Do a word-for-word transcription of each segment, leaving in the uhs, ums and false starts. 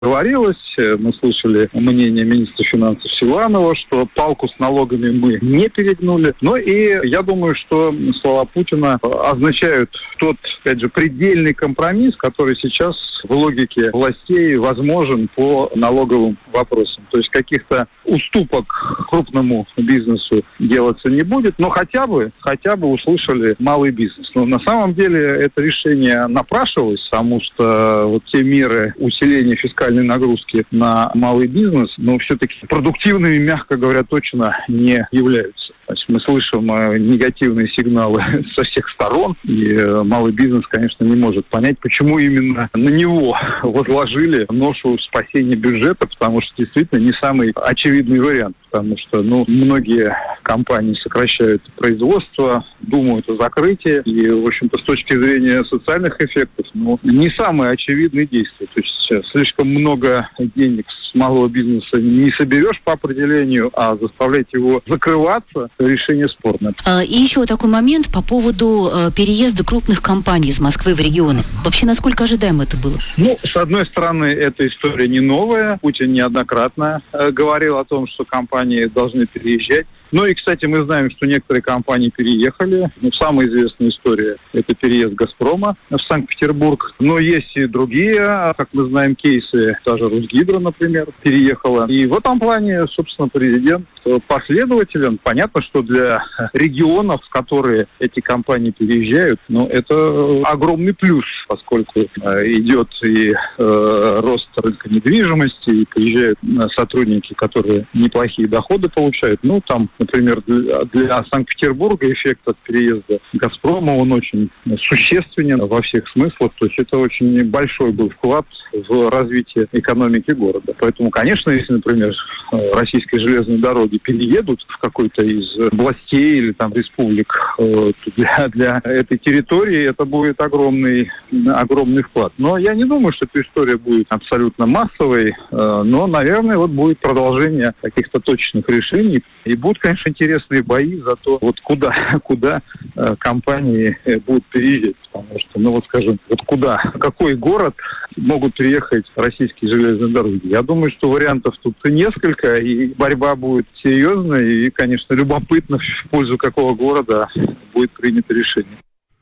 говорилось. Мы слышали мнение министра финансов Силуанова, что палку с налогами мы не перегнули. Но и я думаю, что слова Путина означают тот, опять же, предельный компромисс, который сейчас в логике властей возможен по налоговым вопросам. То есть каких-то уступок крупному бизнесу делаться не будет, но хотя бы, хотя бы услышали малый бизнес. Но на самом деле это решение напрашивалось, потому что вот те меры усиления фискальной нагрузки на малый бизнес, но все-таки продуктивными, мягко говоря, точно не являются. То есть мы слышим негативные сигналы со всех сторон, и малый бизнес, конечно, не может понять, почему именно на него возложили ношу спасения бюджета, потому что действительно не самый очевидный вариант. Потому что ну, многие компании сокращают производство, думают о закрытии. И, в общем-то, с точки зрения социальных эффектов, ну, не самые очевидные действия. То есть слишком много денег с малого бизнеса не соберешь по определению, а заставлять его закрываться – решение спорное. И еще такой момент по поводу переезда крупных компаний из Москвы в регионы. Вообще, насколько ожидаемо это было? Ну, с одной стороны, эта история не новая. Путин неоднократно говорил о том, что компании должны переезжать. Ну и, кстати, мы знаем, что некоторые компании переехали. Ну, самая известная история – это переезд «Газпрома» в Санкт-Петербург. Но есть и другие, как мы знаем, кейсы. Даже «Русгидро», например, переехала. И в этом плане, собственно, президент последователен. Понятно, что для регионов, в которые эти компании переезжают, ну, это огромный плюс, поскольку э, идет и э, рост рынка недвижимости, и приезжают сотрудники, которые неплохие доходы получают. Ну, там, например, для, для Санкт-Петербурга эффект от переезда «Газпрома», он очень существенен во всех смыслах. То есть это очень большой был вклад в развитие экономики города. Поэтому, конечно, если, например, российские железные дороги переедут в какой-то из областей или там республик, то для, для этой территории это будет огромный, огромный вклад. Но я не думаю, что эта история будет абсолютно массовой, но, наверное, вот будет продолжение каких-то точных решений. И будут, конечно, интересные бои за то, вот куда, куда компании будут переезжать. Потому что, ну вот скажем, вот куда, какой город могут приехать российские железные дороги. Я думаю, что вариантов тут несколько, и борьба будет серьезная, и, конечно, любопытно, в пользу какого города будет принято решение.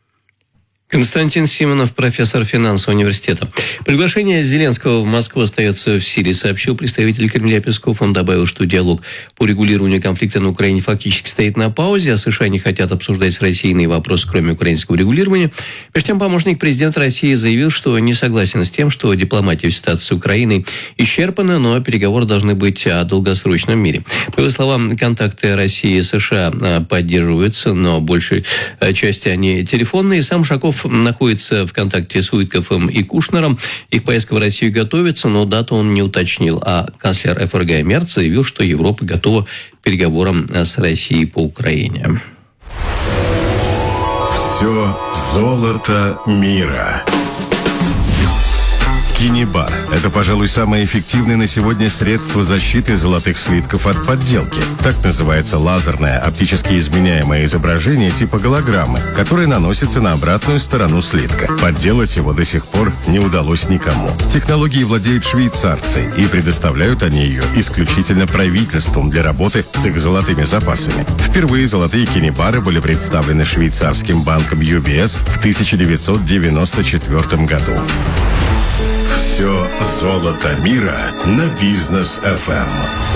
Константин Симонов, профессор финансового университета. Приглашение Зеленского в Москву остается в силе, сообщил представитель Кремля Песков. Он добавил, что диалог по регулированию конфликта на Украине фактически стоит на паузе, а США не хотят обсуждать с Россией иные вопросы, кроме украинского регулирования. Между тем, помощник президента России заявил, что не согласен с тем, что дипломатия в ситуации с Украиной исчерпана, но переговоры должны быть о долгосрочном мире. По его словам, контакты России и США поддерживаются, но большей части они телефонные. Сам Ушаков находится в контакте с Уиткофом и Кушнером. Их поездка в Россию готовится, но дату он не уточнил. А канцлер эф эр гэ Мерц заявил, что Европа готова к переговорам с Россией по Украине. Все золото мира. Кинибар – это, пожалуй, самое эффективное на сегодня средство защиты золотых слитков от подделки. Так называется лазерное оптически изменяемое изображение типа голограммы, которое наносится на обратную сторону слитка. Подделать его до сих пор не удалось никому. Технологией владеют швейцарцы, и предоставляют они ее исключительно правительством для работы с их золотыми запасами. Впервые золотые кинибары были представлены швейцарским банком ю би эс в тысяча девятьсот девяносто четвёртом году. Все золото мира на Бизнес эф эм.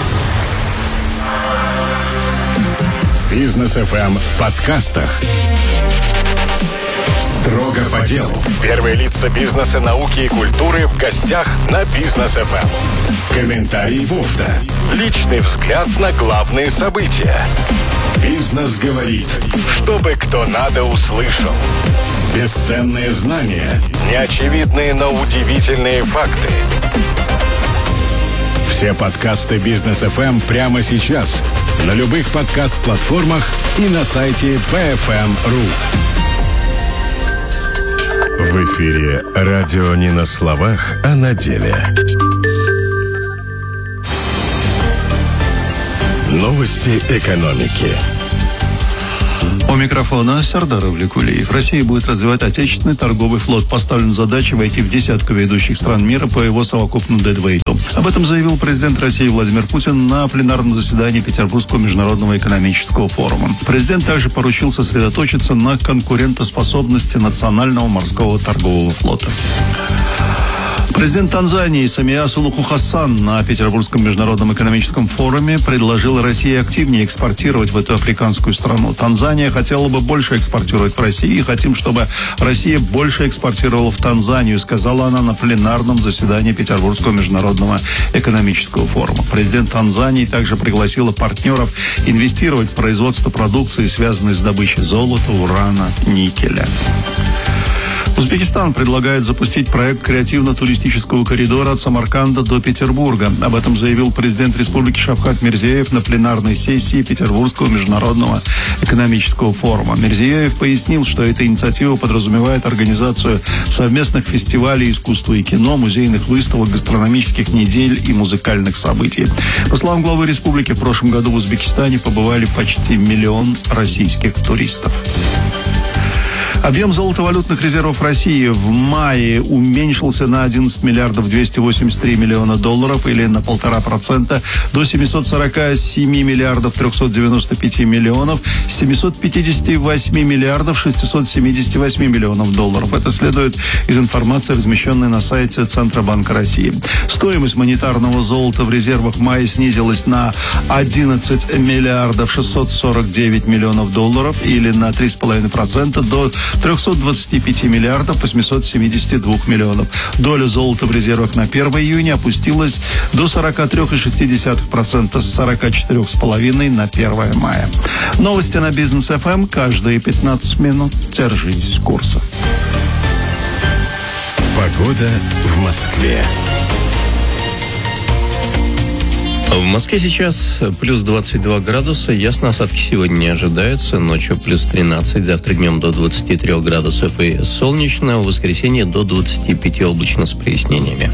Бизнес эф эм в подкастах. Строго по делу. Первые лица бизнеса, науки и культуры в гостях на Бизнес эф эм. Комментарий Бофта. Личный взгляд на главные события. Бизнес говорит, чтобы кто надо услышал. Бесценные знания, неочевидные, но удивительные факты. Все подкасты Бизнес эф эм прямо сейчас на любых подкаст-платформах и на сайте би эф эм точка ру. В эфире радио не на словах, а на деле. Новости экономики. У микрофона Сардар Авликулиев. Россия будет развивать отечественный торговый флот. Поставлена задача войти в десятку ведущих стран мира по его совокупному дедвейту. Об этом заявил президент России Владимир Путин на пленарном заседании Петербургского международного экономического форума. Президент также поручил сосредоточиться на конкурентоспособности национального морского торгового флота. Президент Танзании Самия Сулуху Хасан на Петербургском международном экономическом форуме предложил России активнее экспортировать в эту африканскую страну. Танзания хотела бы больше экспортировать в Россию, и хотим, чтобы Россия больше экспортировала в Танзанию, сказала она на пленарном заседании Петербургского международного экономического форума. Президент Танзании также пригласила партнеров инвестировать в производство продукции, связанной с добычей золота, урана, никеля. Узбекистан предлагает запустить проект креативно-туристического коридора от Самарканда до Петербурга. Об этом заявил президент Республики Шавкат Мирзиёев на пленарной сессии Петербургского международного экономического форума. Мирзиёев пояснил, что эта инициатива подразумевает организацию совместных фестивалей искусства и кино, музейных выставок, гастрономических недель и музыкальных событий. По словам главы республики, в прошлом году в Узбекистане побывали почти миллион российских туристов. Объем золотовалютных резервов России в мае уменьшился на одиннадцать миллиардов двести восемьдесят три миллиона долларов или на полтора процента до семьсот сорок семь миллиардов триста девяносто пять миллионов, семьсот пятьдесят восемь миллиардов шестьсот семьдесят восемь миллионов долларов. Это следует из информации, размещенной на сайте Центробанка России. Стоимость монетарного золота в резервах в мае снизилась на одиннадцать миллиардов шестьсот сорок девять миллионов долларов или на три целых пять десятых процента до триста двадцать пять миллиардов восемьсот семьдесят два миллионов. Доля золота в резервах на первое июня опустилась до сорок три целых шесть десятых процента с сорок четыре целых пять десятых процента на первое мая. Новости на Бизнес эф эм каждые пятнадцать минут. Держитесь курса. Погода в Москве. В Москве сейчас плюс двадцать два градуса, ясно, осадки сегодня не ожидаются, ночью плюс тринадцать, завтра днем до двадцати трёх градусов и солнечно, в воскресенье до двадцати пяти облачно с прояснениями.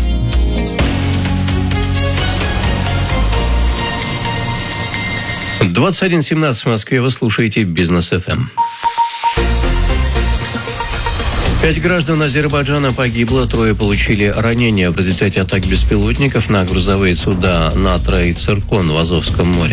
двадцать один семнадцать в Москве, вы слушаете Бизнес эф эм. Пять граждан Азербайджана погибло, трое получили ранения в результате атак беспилотников на грузовые суда «Натра» и «Циркон» в Азовском море.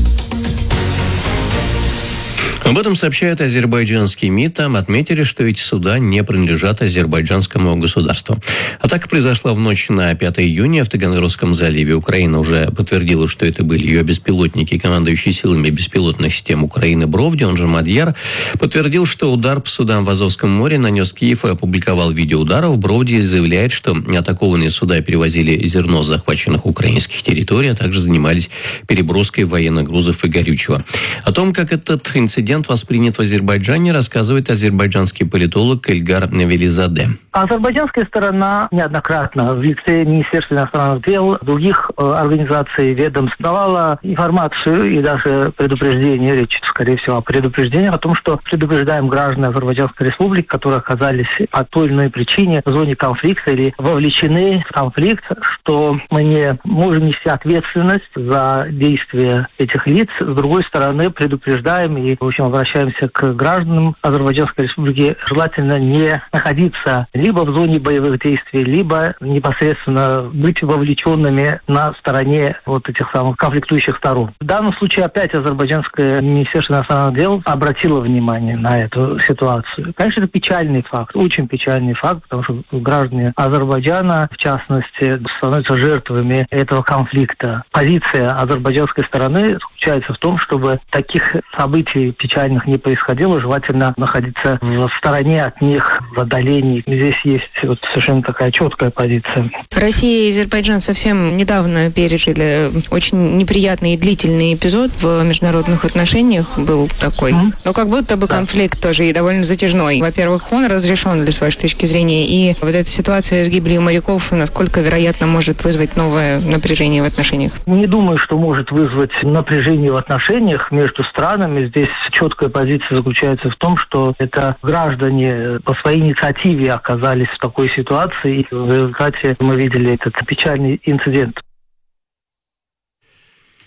Об этом сообщают азербайджанские МИ. Там отметили, что эти суда не принадлежат азербайджанскому государству. Атака произошла в ночь на пятое июня в Таганрогском заливе. Украина уже подтвердила, что это были ее беспилотники. Командующий силами беспилотных систем Украины Бровди, он же Мадьяр, подтвердил, что удар по судам в Азовском море нанес Киев и опубликовал видео ударов. Бровди заявляет, что атакованные суда перевозили зерно с захваченных украинских территорий, а также занимались переброской военных грузов и горючего. О том, как этот инцидент воспринят в Азербайджане, рассказывает азербайджанский политолог Эльгар Велизаде. Азербайджанская сторона неоднократно в лице Министерства иностранных дел, других э, организаций, ведомств давала информацию и даже предупреждение, речь, скорее всего, о предупреждении о том, что предупреждаем граждан Азербайджанской республики, которые оказались по той или иной причине в зоне конфликта или вовлечены в конфликт, что мы не можем нести ответственность за действия этих лиц. С другой стороны, предупреждаем и, в общем, обращаемся к гражданам Азербайджанской республики, желательно не находиться либо в зоне боевых действий, либо непосредственно быть вовлеченными на стороне вот этих самых конфликтующих сторон. В данном случае опять азербайджанское Министерство иностранных дел обратило внимание на эту ситуацию. Конечно, это печальный факт, очень печальный факт, потому что граждане Азербайджана, в частности, становятся жертвами этого конфликта. Позиция азербайджанской стороны заключается в том, чтобы таких событий печальных не происходило, желательно находиться в стороне от них, в отдалении. Здесь есть вот совершенно такая четкая позиция. Россия и Азербайджан совсем недавно пережили очень неприятный и длительный эпизод в международных отношениях, был такой. Mm-hmm. Но как будто бы конфликт да. тоже и довольно затяжной. Во-первых, он разрешен ли с вашей точки зрения, и вот эта ситуация с гибелью моряков, насколько вероятно может вызвать новое напряжение в отношениях? Не думаю, что может вызвать напряжение в отношениях между странами. Здесь четкая позиция заключается в том, что это граждане по своей инициативе оказались в такой ситуации, и в результате мы видели этот печальный инцидент.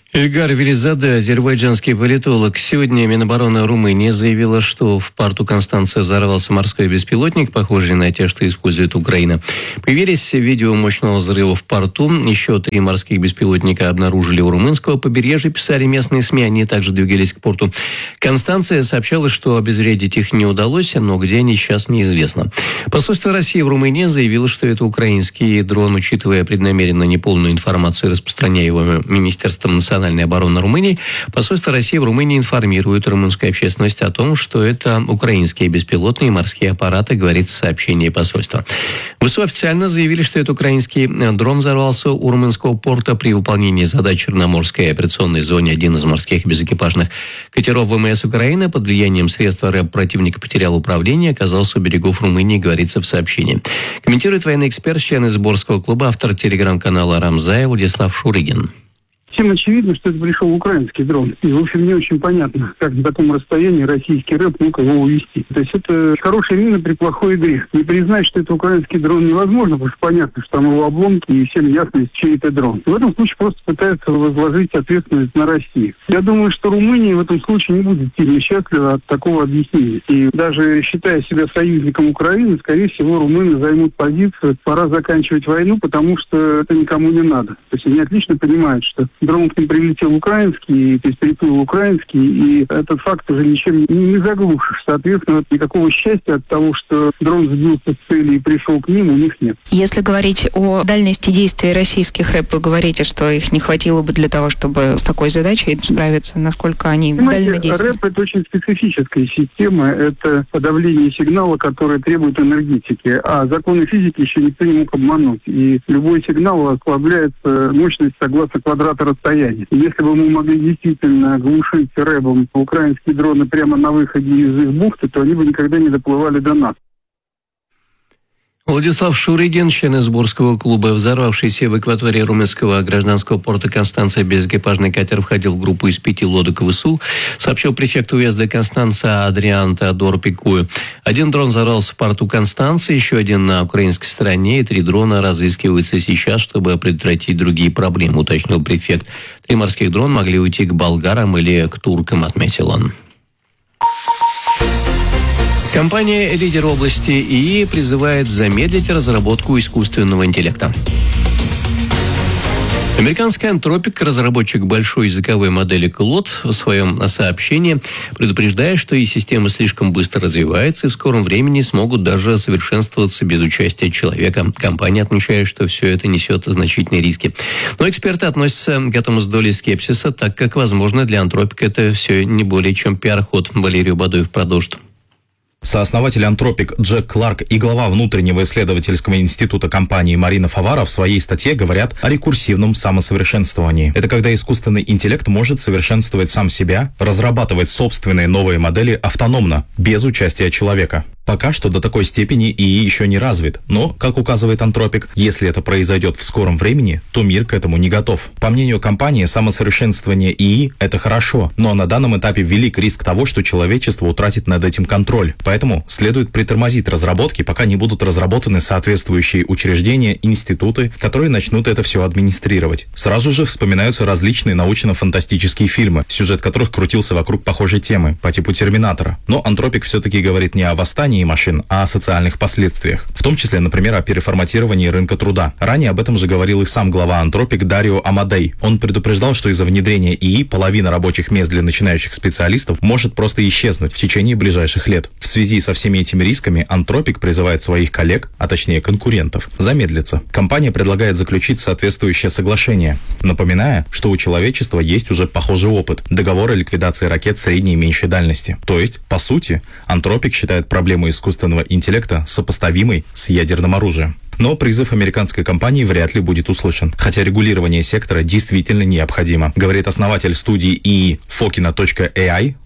Эльгар Велизаде, азербайджанский политолог. Сегодня Минобороны Румынии заявила, что в порту Констанция взорвался морской беспилотник, похожий на те, что использует Украина. Появились видео мощного взрыва в порту. Еще три морских беспилотника обнаружили у румынского побережья, писали местные СМИ. Они также двигались к порту Констанция. Сообщалось, что обезвредить их не удалось, но где они сейчас неизвестно. Посольство России в Румынии заявило, что это украинский дрон, учитывая преднамеренно неполную информацию, распространяемую Министерством национальной Национальной обороны Румынии, посольство России в Румынии информирует румынскую общественность о том, что это украинские беспилотные морские аппараты, говорится в сообщении посольства. ВСУ официально заявили, что это украинский дрон взорвался у румынского порта при выполнении задач в Черноморской операционной зоне. Один из морских безэкипажных катеров ВМС Украины под влиянием средств РЭБ противника потерял управление, оказался у берегов Румынии, говорится в сообщении. Комментирует военный эксперт, член Изборского клуба, автор телеграм-канала «Рамзай» Владислав Шурыгин. Всем очевидно, что это пришел украинский дрон. И, в общем, не очень понятно, как на таком расстоянии российский рэп мог его увести. То есть это хорошая мина при плохой игре. Не признать, что это украинский дрон невозможно, потому что понятно, что там его обломки, и всем ясно, чей это дрон. В этом случае просто пытаются возложить ответственность на Россию. Я думаю, что Румыния в этом случае не будет сильно счастлива от такого объяснения. И даже считая себя союзником Украины, скорее всего, румыны займут позицию, пора заканчивать войну, потому что это никому не надо. То есть они отлично понимают, что дрон к ним прилетел украинский, то есть приплыл украинский, и этот факт уже ничем не заглушишь. Соответственно, никакого счастья от того, что дрон сбился с цели и пришел к ним, у них нет. Если говорить о дальности действия российских рэп, вы говорите, что их не хватило бы для того, чтобы с такой задачей справиться, насколько они дальнодействуют? рэп — это очень специфическая система, это подавление сигнала, который требует энергетики, а законы физики еще никто не мог обмануть, и любой сигнал ослабляется мощность согласно квадрату расстояния. Если бы мы могли действительно глушить рэбом украинские дроны прямо на выходе из их бухты, то они бы никогда не доплывали до нас. Владислав Шурыгин, член Изборского клуба. Взорвавшийся в акватории румынского гражданского порта Констанция безэкипажный катер входил в группу из пяти лодок ВСУ, сообщил префект уезда Констанца Адриан Теодор Пикую. Один дрон взорвался в порту Констанции, еще один на украинской стороне, и три дрона разыскиваются сейчас, чтобы предотвратить другие проблемы, уточнил префект. Три морских дрона могли уйти к болгарам или к туркам, отметил он. Компания «Лидер области ИИ» призывает замедлить разработку искусственного интеллекта. Американский антропик, разработчик большой языковой модели Клод, в своем сообщении предупреждает, что и система слишком быстро развивается, и в скором времени смогут даже совершенствоваться без участия человека. Компания отмечает, что все это несет значительные риски. Но эксперты относятся к этому с долей скепсиса, так как, возможно, для антропика это все не более чем пиар-ход. Валерий Бадоев продолжит. Сооснователь Антропик Джек Кларк и глава внутреннего исследовательского института компании Марина Фавара в своей статье говорят о рекурсивном самосовершенствовании. Это когда искусственный интеллект может совершенствовать сам себя, разрабатывать собственные новые модели автономно, без участия человека. Пока что до такой степени ИИ еще не развит, но, как указывает Антропик, если это произойдет в скором времени, то мир к этому не готов. По мнению компании, самосовершенствование ИИ – это хорошо, но на данном этапе велик риск того, что человечество утратит над этим контроль. Поэтому следует притормозить разработки, пока не будут разработаны соответствующие учреждения, институты, которые начнут это все администрировать. Сразу же вспоминаются различные научно-фантастические фильмы, сюжет которых крутился вокруг похожей темы, по типу «Терминатора». Но Антропик все-таки говорит не о восстании машин, а о социальных последствиях. В том числе, например, о переформатировании рынка труда. Ранее об этом же говорил и сам глава Антропик Дарио Амадей. Он предупреждал, что из-за внедрения ИИ половина рабочих мест для начинающих специалистов может просто исчезнуть в течение ближайших лет. В связи со всеми этими рисками Антропик призывает своих коллег, а точнее конкурентов, замедлиться. Компания предлагает заключить соответствующее соглашение, напоминая, что у человечества есть уже похожий опыт – договор о ликвидации ракет средней и меньшей дальности. То есть, по сути, Антропик считает проблему искусственного интеллекта сопоставимой с ядерным оружием. Но призыв американской компании вряд ли будет услышан, хотя регулирование сектора действительно необходимо, говорит основатель студии ИИ Фокина точка эй ай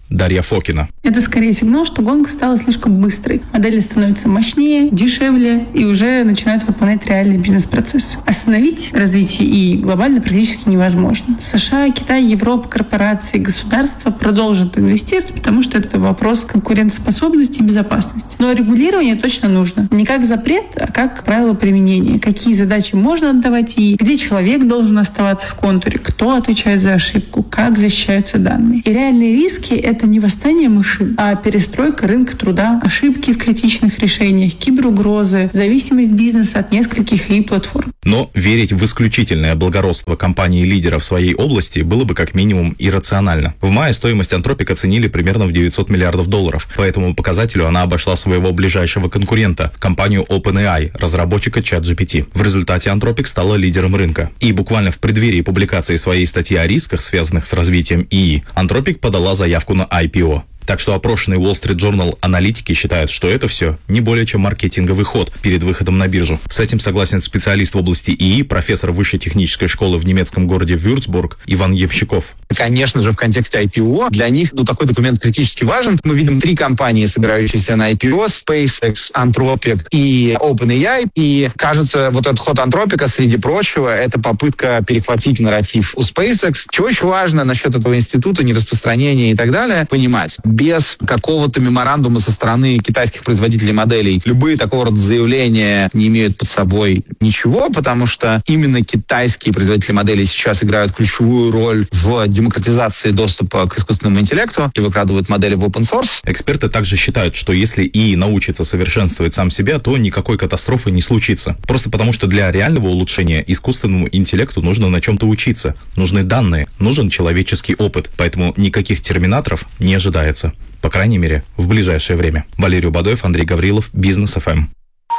Дарья Фокина. Это скорее сигнал, что гонка стала слишком быстрой. Модели становятся мощнее, дешевле и уже начинают выполнять реальные бизнес-процессы. Остановить развитие ИИ глобально практически невозможно. США, Китай, Европа, корпорации, государства продолжат инвестировать, потому что это вопрос конкурентоспособности и безопасности. Но регулирование точно нужно. Не как запрет, а как правило применения. Какие задачи можно отдавать ИИ, где человек должен оставаться в контуре, кто отвечает за ошибку, как защищаются данные. И реальные риски — это не восстание машин, а перестройка рынка труда, ошибки в критичных решениях, киберугрозы, зависимость бизнеса от нескольких ИИ-платформ. Но верить в исключительное благородство компании-лидера в своей области было бы как минимум иррационально. В мае стоимость Anthropic оценили примерно в девятьсот миллиардов долларов. По этому показателю она обошла своего ближайшего конкурента, компанию OpenAI, разработчика ChatGPT. В результате Anthropic стала лидером рынка. И буквально в преддверии публикации своей статьи о рисках, связанных с развитием ИИ, Anthropic подала заявку на ай пи о. Так что опрошенные Wall Street Journal аналитики считают, что это все не более чем маркетинговый ход перед выходом на биржу. С этим согласен специалист в области ИИ, профессор высшей технической школы в немецком городе Вюрцбург Иван Евщиков. Конечно же, в контексте ай пи о для них ну, такой документ критически важен. Мы видим три компании, собирающиеся на ай пи о: SpaceX, Anthropic и OpenAI. И, кажется, вот этот ход Anthropic, среди прочего, это попытка перехватить нарратив у SpaceX. Чего очень важно насчет этого института, нераспространения и так далее, понимать. Без какого-то меморандума со стороны китайских производителей моделей любые такого рода заявления не имеют под собой ничего, потому что именно китайские производители моделей сейчас играют ключевую роль в демократизации доступа к искусственному интеллекту и выкладывают модели в open source. Эксперты также считают, что если ИИ научится совершенствовать сам себя, то никакой катастрофы не случится. Просто потому, что для реального улучшения искусственному интеллекту нужно на чем-то учиться. Нужны данные, нужен человеческий опыт. Поэтому никаких терминаторов не ожидается. По крайней мере, в ближайшее время. Валерий Убадоев, Андрей Гаврилов, Бизнес эф эм.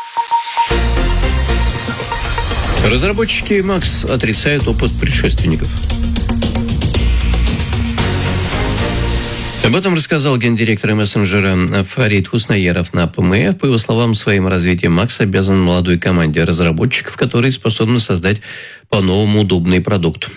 Разработчики Макс отрицают опыт предшественников. Об этом рассказал гендиректор мессенджера Фарид Хуснаеров на пэ эм эф. По его словам, своим развитием Макс обязан молодой команде разработчиков, которые способны создать по-новому удобный продукт.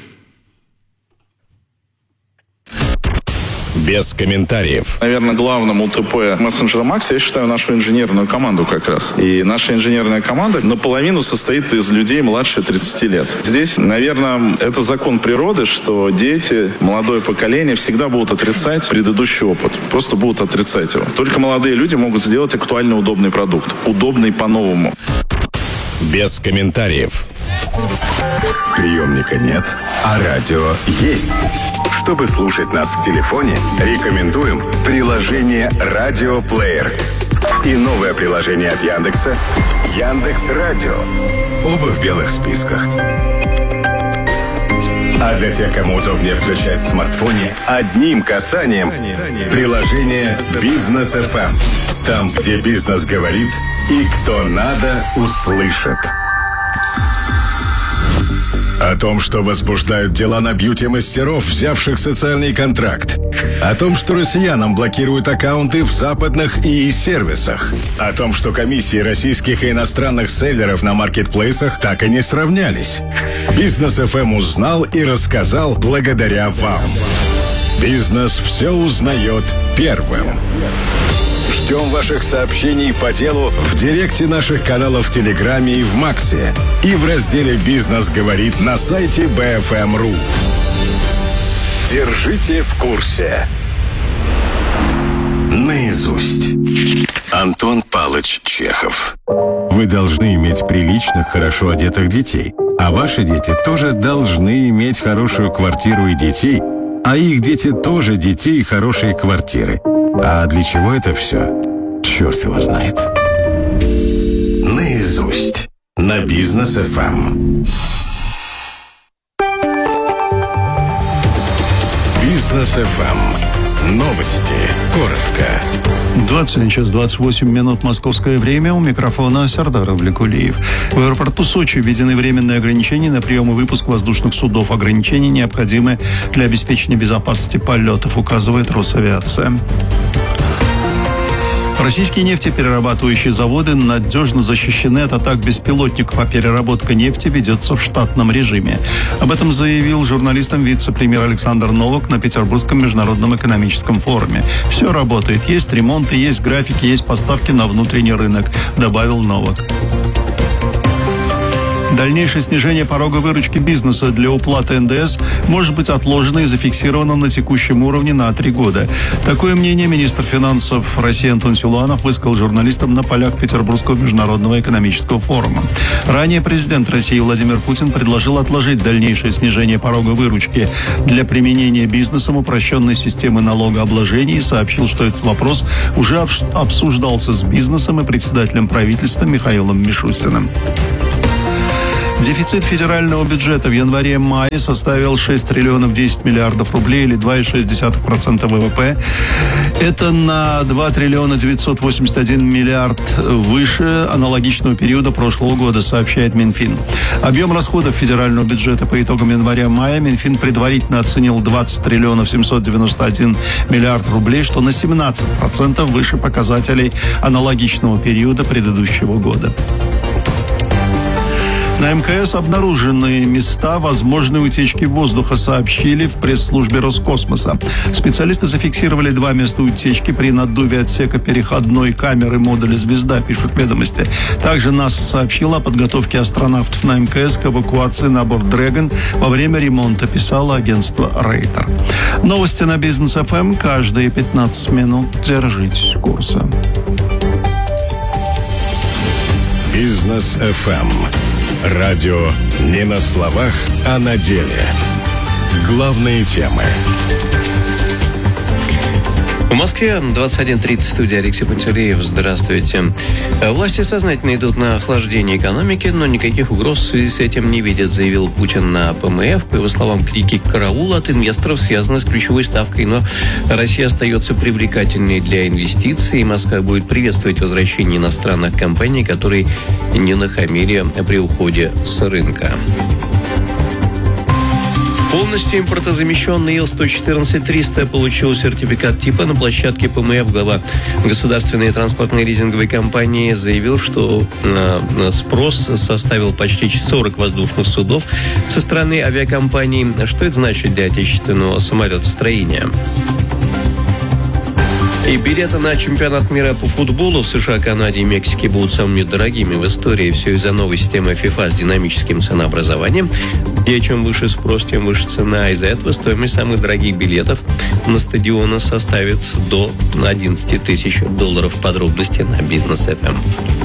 Без комментариев. Наверное, главным УТП мессенджера Макс, я считаю, нашу инженерную команду как раз. И наша инженерная команда наполовину состоит из людей младше тридцати лет. Здесь, наверное, это закон природы, что дети, молодое поколение всегда будут отрицать предыдущий опыт. Просто будут отрицать его. Только молодые люди могут сделать актуально удобный продукт. Удобный по-новому. Без комментариев. Приемника нет, а радио есть. Чтобы слушать нас в телефоне, рекомендуем приложение «Радиоплеер» и новое приложение от Яндекса «Яндекс.Радио». Оба в белых списках. А для тех, кому удобнее включать в смартфоне, одним касанием приложение «Бизнес эф эм». Там, где бизнес говорит и кто надо, услышит. О том, что возбуждают дела на бьюти-мастеров, взявших социальный контракт. О том, что россиянам блокируют аккаунты в западных ИИ-сервисах. О том, что комиссии российских и иностранных селлеров на маркетплейсах так и не сравнялись. Бизнес эф эм узнал и рассказал благодаря вам. Бизнес все узнает первым. Ждем ваших сообщений по делу в директе наших каналов в Телеграме и в Максе. И в разделе «Бизнес говорит» на сайте бэ эф эм точка ру. Держите в курсе. Наизусть. Антон Палыч Чехов. Вы должны иметь приличных, хорошо одетых детей. А ваши дети тоже должны иметь хорошую квартиру и детей. А их дети тоже детей и хорошие квартиры. А для чего это все? Черт его знает. Наизусть. На Бизнес эф эм. Бизнес эф эм. Новости. Коротко. двадцать один час двадцать восемь минут московское время. У микрофона Сардар Авликулиев. В аэропорту Сочи введены временные ограничения на прием и выпуск воздушных судов. Ограничения необходимы для обеспечения безопасности полетов, указывает Росавиация. Российские нефтеперерабатывающие заводы надежно защищены от атак беспилотников, а переработка нефти ведется в штатном режиме. Об этом заявил журналистам вице-премьер Александр Новак на Петербургском международном экономическом форуме. Все работает. Есть ремонты, есть графики, есть поставки на внутренний рынок, добавил Новак. Дальнейшее снижение порога выручки бизнеса для уплаты эн дэ эс может быть отложено и зафиксировано на текущем уровне на три года. Такое мнение министр финансов России Антон Силуанов высказал журналистам на полях Петербургского международного экономического форума. Ранее президент России Владимир Путин предложил отложить дальнейшее снижение порога выручки для применения бизнесом упрощенной системы налогообложения и сообщил, что этот вопрос уже обсуждался с бизнесом и председателем правительства Михаилом Мишустиным. Дефицит федерального бюджета в январе-мае составил шесть триллионов десять миллиардов рублей или два целых шесть десятых процента вэ вэ пэ. Это на два триллиона девятьсот восемьдесят один миллиард выше аналогичного периода прошлого года, сообщает Минфин. Объем расходов федерального бюджета по итогам января-мая Минфин предварительно оценил двадцать триллионов семьсот девяносто один миллиард рублей, что на семнадцать процентов выше показателей аналогичного периода предыдущего года. На эм ка эс обнаружены места возможной утечки воздуха, сообщили в пресс-службе Роскосмоса. Специалисты зафиксировали два места утечки при наддуве отсека переходной камеры модуля «Звезда», пишут ведомости. Также НАСА сообщила о подготовке астронавтов на эм ка эс к эвакуации на борт «Дрэгон» во время ремонта, писало агентство «Рейтер». Новости на Бизнес эф эм каждые пятнадцать минут. Держитесь курса. Бизнес эф эм. Радио не на словах, а на деле. Главные темы. В Москве двадцать один тридцать, студия Алексей Пантелеев. Здравствуйте. Власти сознательно идут на охлаждение экономики, но никаких угроз в связи с этим не видят, заявил Путин на пэ эм эф. По его словам, крики «караул» от инвесторов связаны с ключевой ставкой, но Россия остается привлекательной для инвестиций, и Москва будет приветствовать возвращение иностранных компаний, которые не нахамили при уходе с рынка. Полностью импортозамещенный ил сто четырнадцать триста получил сертификат типа на площадке пэ эм эф. Глава государственной транспортной лизинговой компании заявил, что э, спрос составил почти сорок воздушных судов со стороны авиакомпаний. Что это значит для отечественного самолетостроения? И билеты на чемпионат мира по футболу в США, Канаде и Мексике будут самыми дорогими в истории. Все из-за новой системы FIFA с динамическим ценообразованием, где чем выше спрос, тем выше цена. Из-за этого стоимость самых дорогих билетов на стадионы составит до одиннадцать тысяч долларов. Подробности на Бизнес эф эм.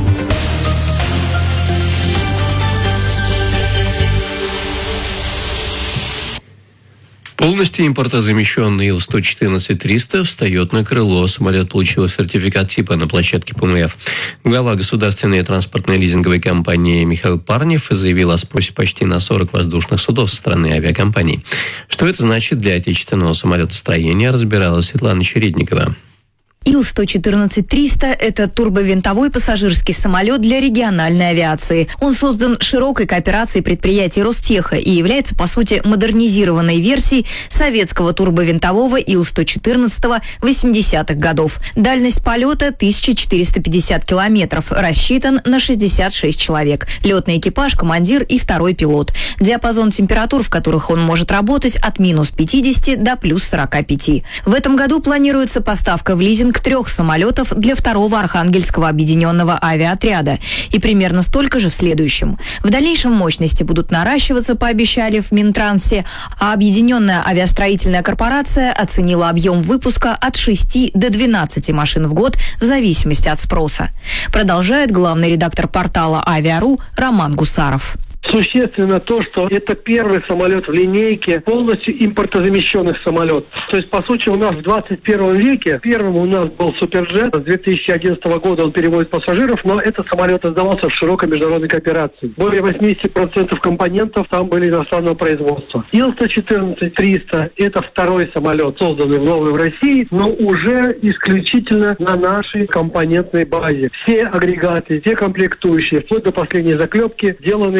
Полностью импортозамещенный ил сто четырнадцать триста встает на крыло. Самолет получил сертификат типа на площадке пэ эм эф. Глава государственной транспортной лизинговой компании Михаил Парнев заявил о спросе почти на сорок воздушных судов со стороны авиакомпаний. Что это значит для отечественного самолетостроения, разбиралась Светлана Чередникова. ил сто четырнадцать триста – это турбовинтовой пассажирский самолет для региональной авиации. Он создан широкой кооперацией предприятий Ростеха и является, по сути, модернизированной версией советского турбовинтового ил сто четырнадцать восьмидесятых годов. Дальность полета – тысяча четыреста пятьдесят километров, рассчитан на шестьдесят шесть человек. Летный экипаж, командир и второй пилот. Диапазон температур, в которых он может работать, от минус пятидесяти до плюс сорока пяти. В этом году планируется поставка в лизинг трех самолетов для второго Архангельского объединенного авиаотряда и примерно столько же в следующем. В дальнейшем мощности будут наращиваться, пообещали в Минтрансе, а Объединенная авиастроительная корпорация оценила объем выпуска от шести до двенадцати машин в год в зависимости от спроса. Продолжает главный редактор портала «Авиа.ру» Роман Гусаров. Существенно то, что это первый самолет в линейке полностью импортозамещенных самолетов. То есть, по сути, у нас в двадцать первом веке первым у нас был Суперджет. С две тысячи одиннадцатого года он перевозит пассажиров, но этот самолет создавался в широкой международной кооперации. Более восемьдесят процентов компонентов там были иностранного производства. ил сто четырнадцать триста – это второй самолет, созданный в новой в России, но уже исключительно на нашей компонентной базе. Все агрегаты, все комплектующие, вплоть до последней заклепки, сделаны на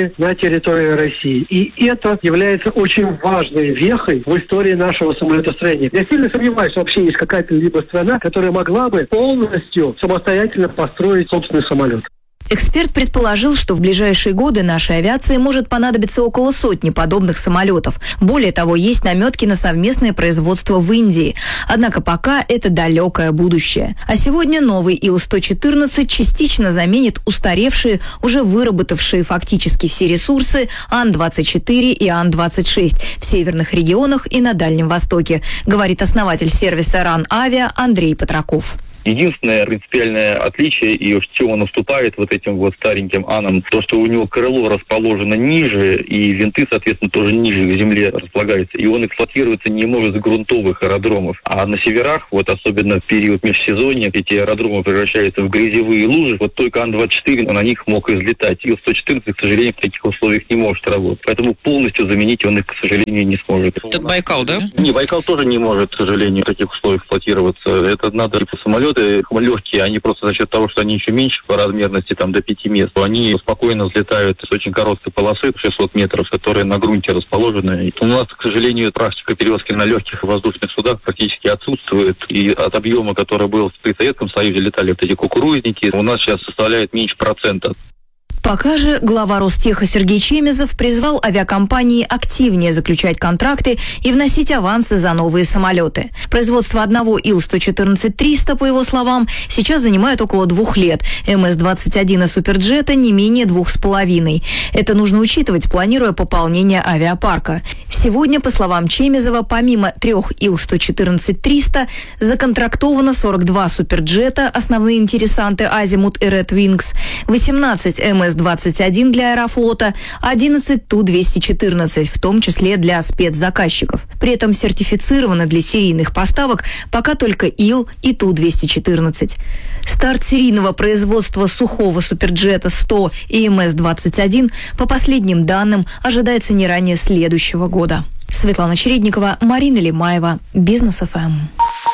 территории России. И это является очень важной вехой в истории нашего самолетостроения. Я сильно сомневаюсь, что вообще есть какая-то либо страна, которая могла бы полностью самостоятельно построить собственный самолет. Эксперт предположил, что в ближайшие годы нашей авиации может понадобиться около сотни подобных самолетов. Более того, есть наметки на совместное производство в Индии. Однако пока это далекое будущее. А сегодня новый Ил сто четырнадцать частично заменит устаревшие, уже выработавшие фактически все ресурсы Ан двадцать четыре и Ан двадцать шесть в северных регионах и на Дальнем Востоке, говорит основатель сервиса РАН-Авиа Андрей Патраков. Единственное принципиальное отличие, и в чем он уступает вот этим вот стареньким Анам, то, что у него крыло расположено ниже, и винты, соответственно, тоже ниже к земле располагаются, и он эксплуатируется не может с грунтовых аэродромов. А на северах, вот особенно в период межсезонья, эти аэродромы превращаются в грязевые лужи, вот только Ан двадцать четыре на них мог излетать. Ил сто четырнадцать, к сожалению, в таких условиях не может работать. Поэтому полностью заменить он их, к сожалению, не сможет. Это Байкал, да? Не, Байкал тоже не может, к сожалению, в таких условиях эксплуатироваться. Это надо типа самолеты легкие, они просто за счет того, что они еще меньше по размерности, там до пяти мест, они спокойно взлетают с очень короткой полосы, шестьсот метров, которые на грунте расположены. И у нас, к сожалению, практика перевозки на легких воздушных судах практически отсутствует. И от объема, который был при Советском Союзе, летали вот эти кукурузники, у нас сейчас составляет меньше процента. Пока же глава Ростеха Сергей Чемезов призвал авиакомпании активнее заключать контракты и вносить авансы за новые самолеты. Производство одного Ил сто четырнадцать триста, по его словам, сейчас занимает около двух лет. Эм Эс двадцать один и Суперджета не менее двух с половиной. Это нужно учитывать, планируя пополнение авиапарка. Сегодня, по словам Чемезова, помимо трех Ил сто четырнадцать триста, законтрактовано сорок два Суперджета, основные интересанты Азимут и Red Wings, восемнадцать Эм Эс двадцать один для Аэрофлота, одиннадцать Ту двести четырнадцать, в том числе для спецзаказчиков. При этом сертифицированы для серийных поставок пока только Ил и Ту двести четырнадцать. Старт серийного производства сухого Суперджета сто и Эм Эс двадцать один, по последним данным, ожидается не ранее следующего года. Светлана Чередникова, Марина Лимаева, Бизнес эф эм.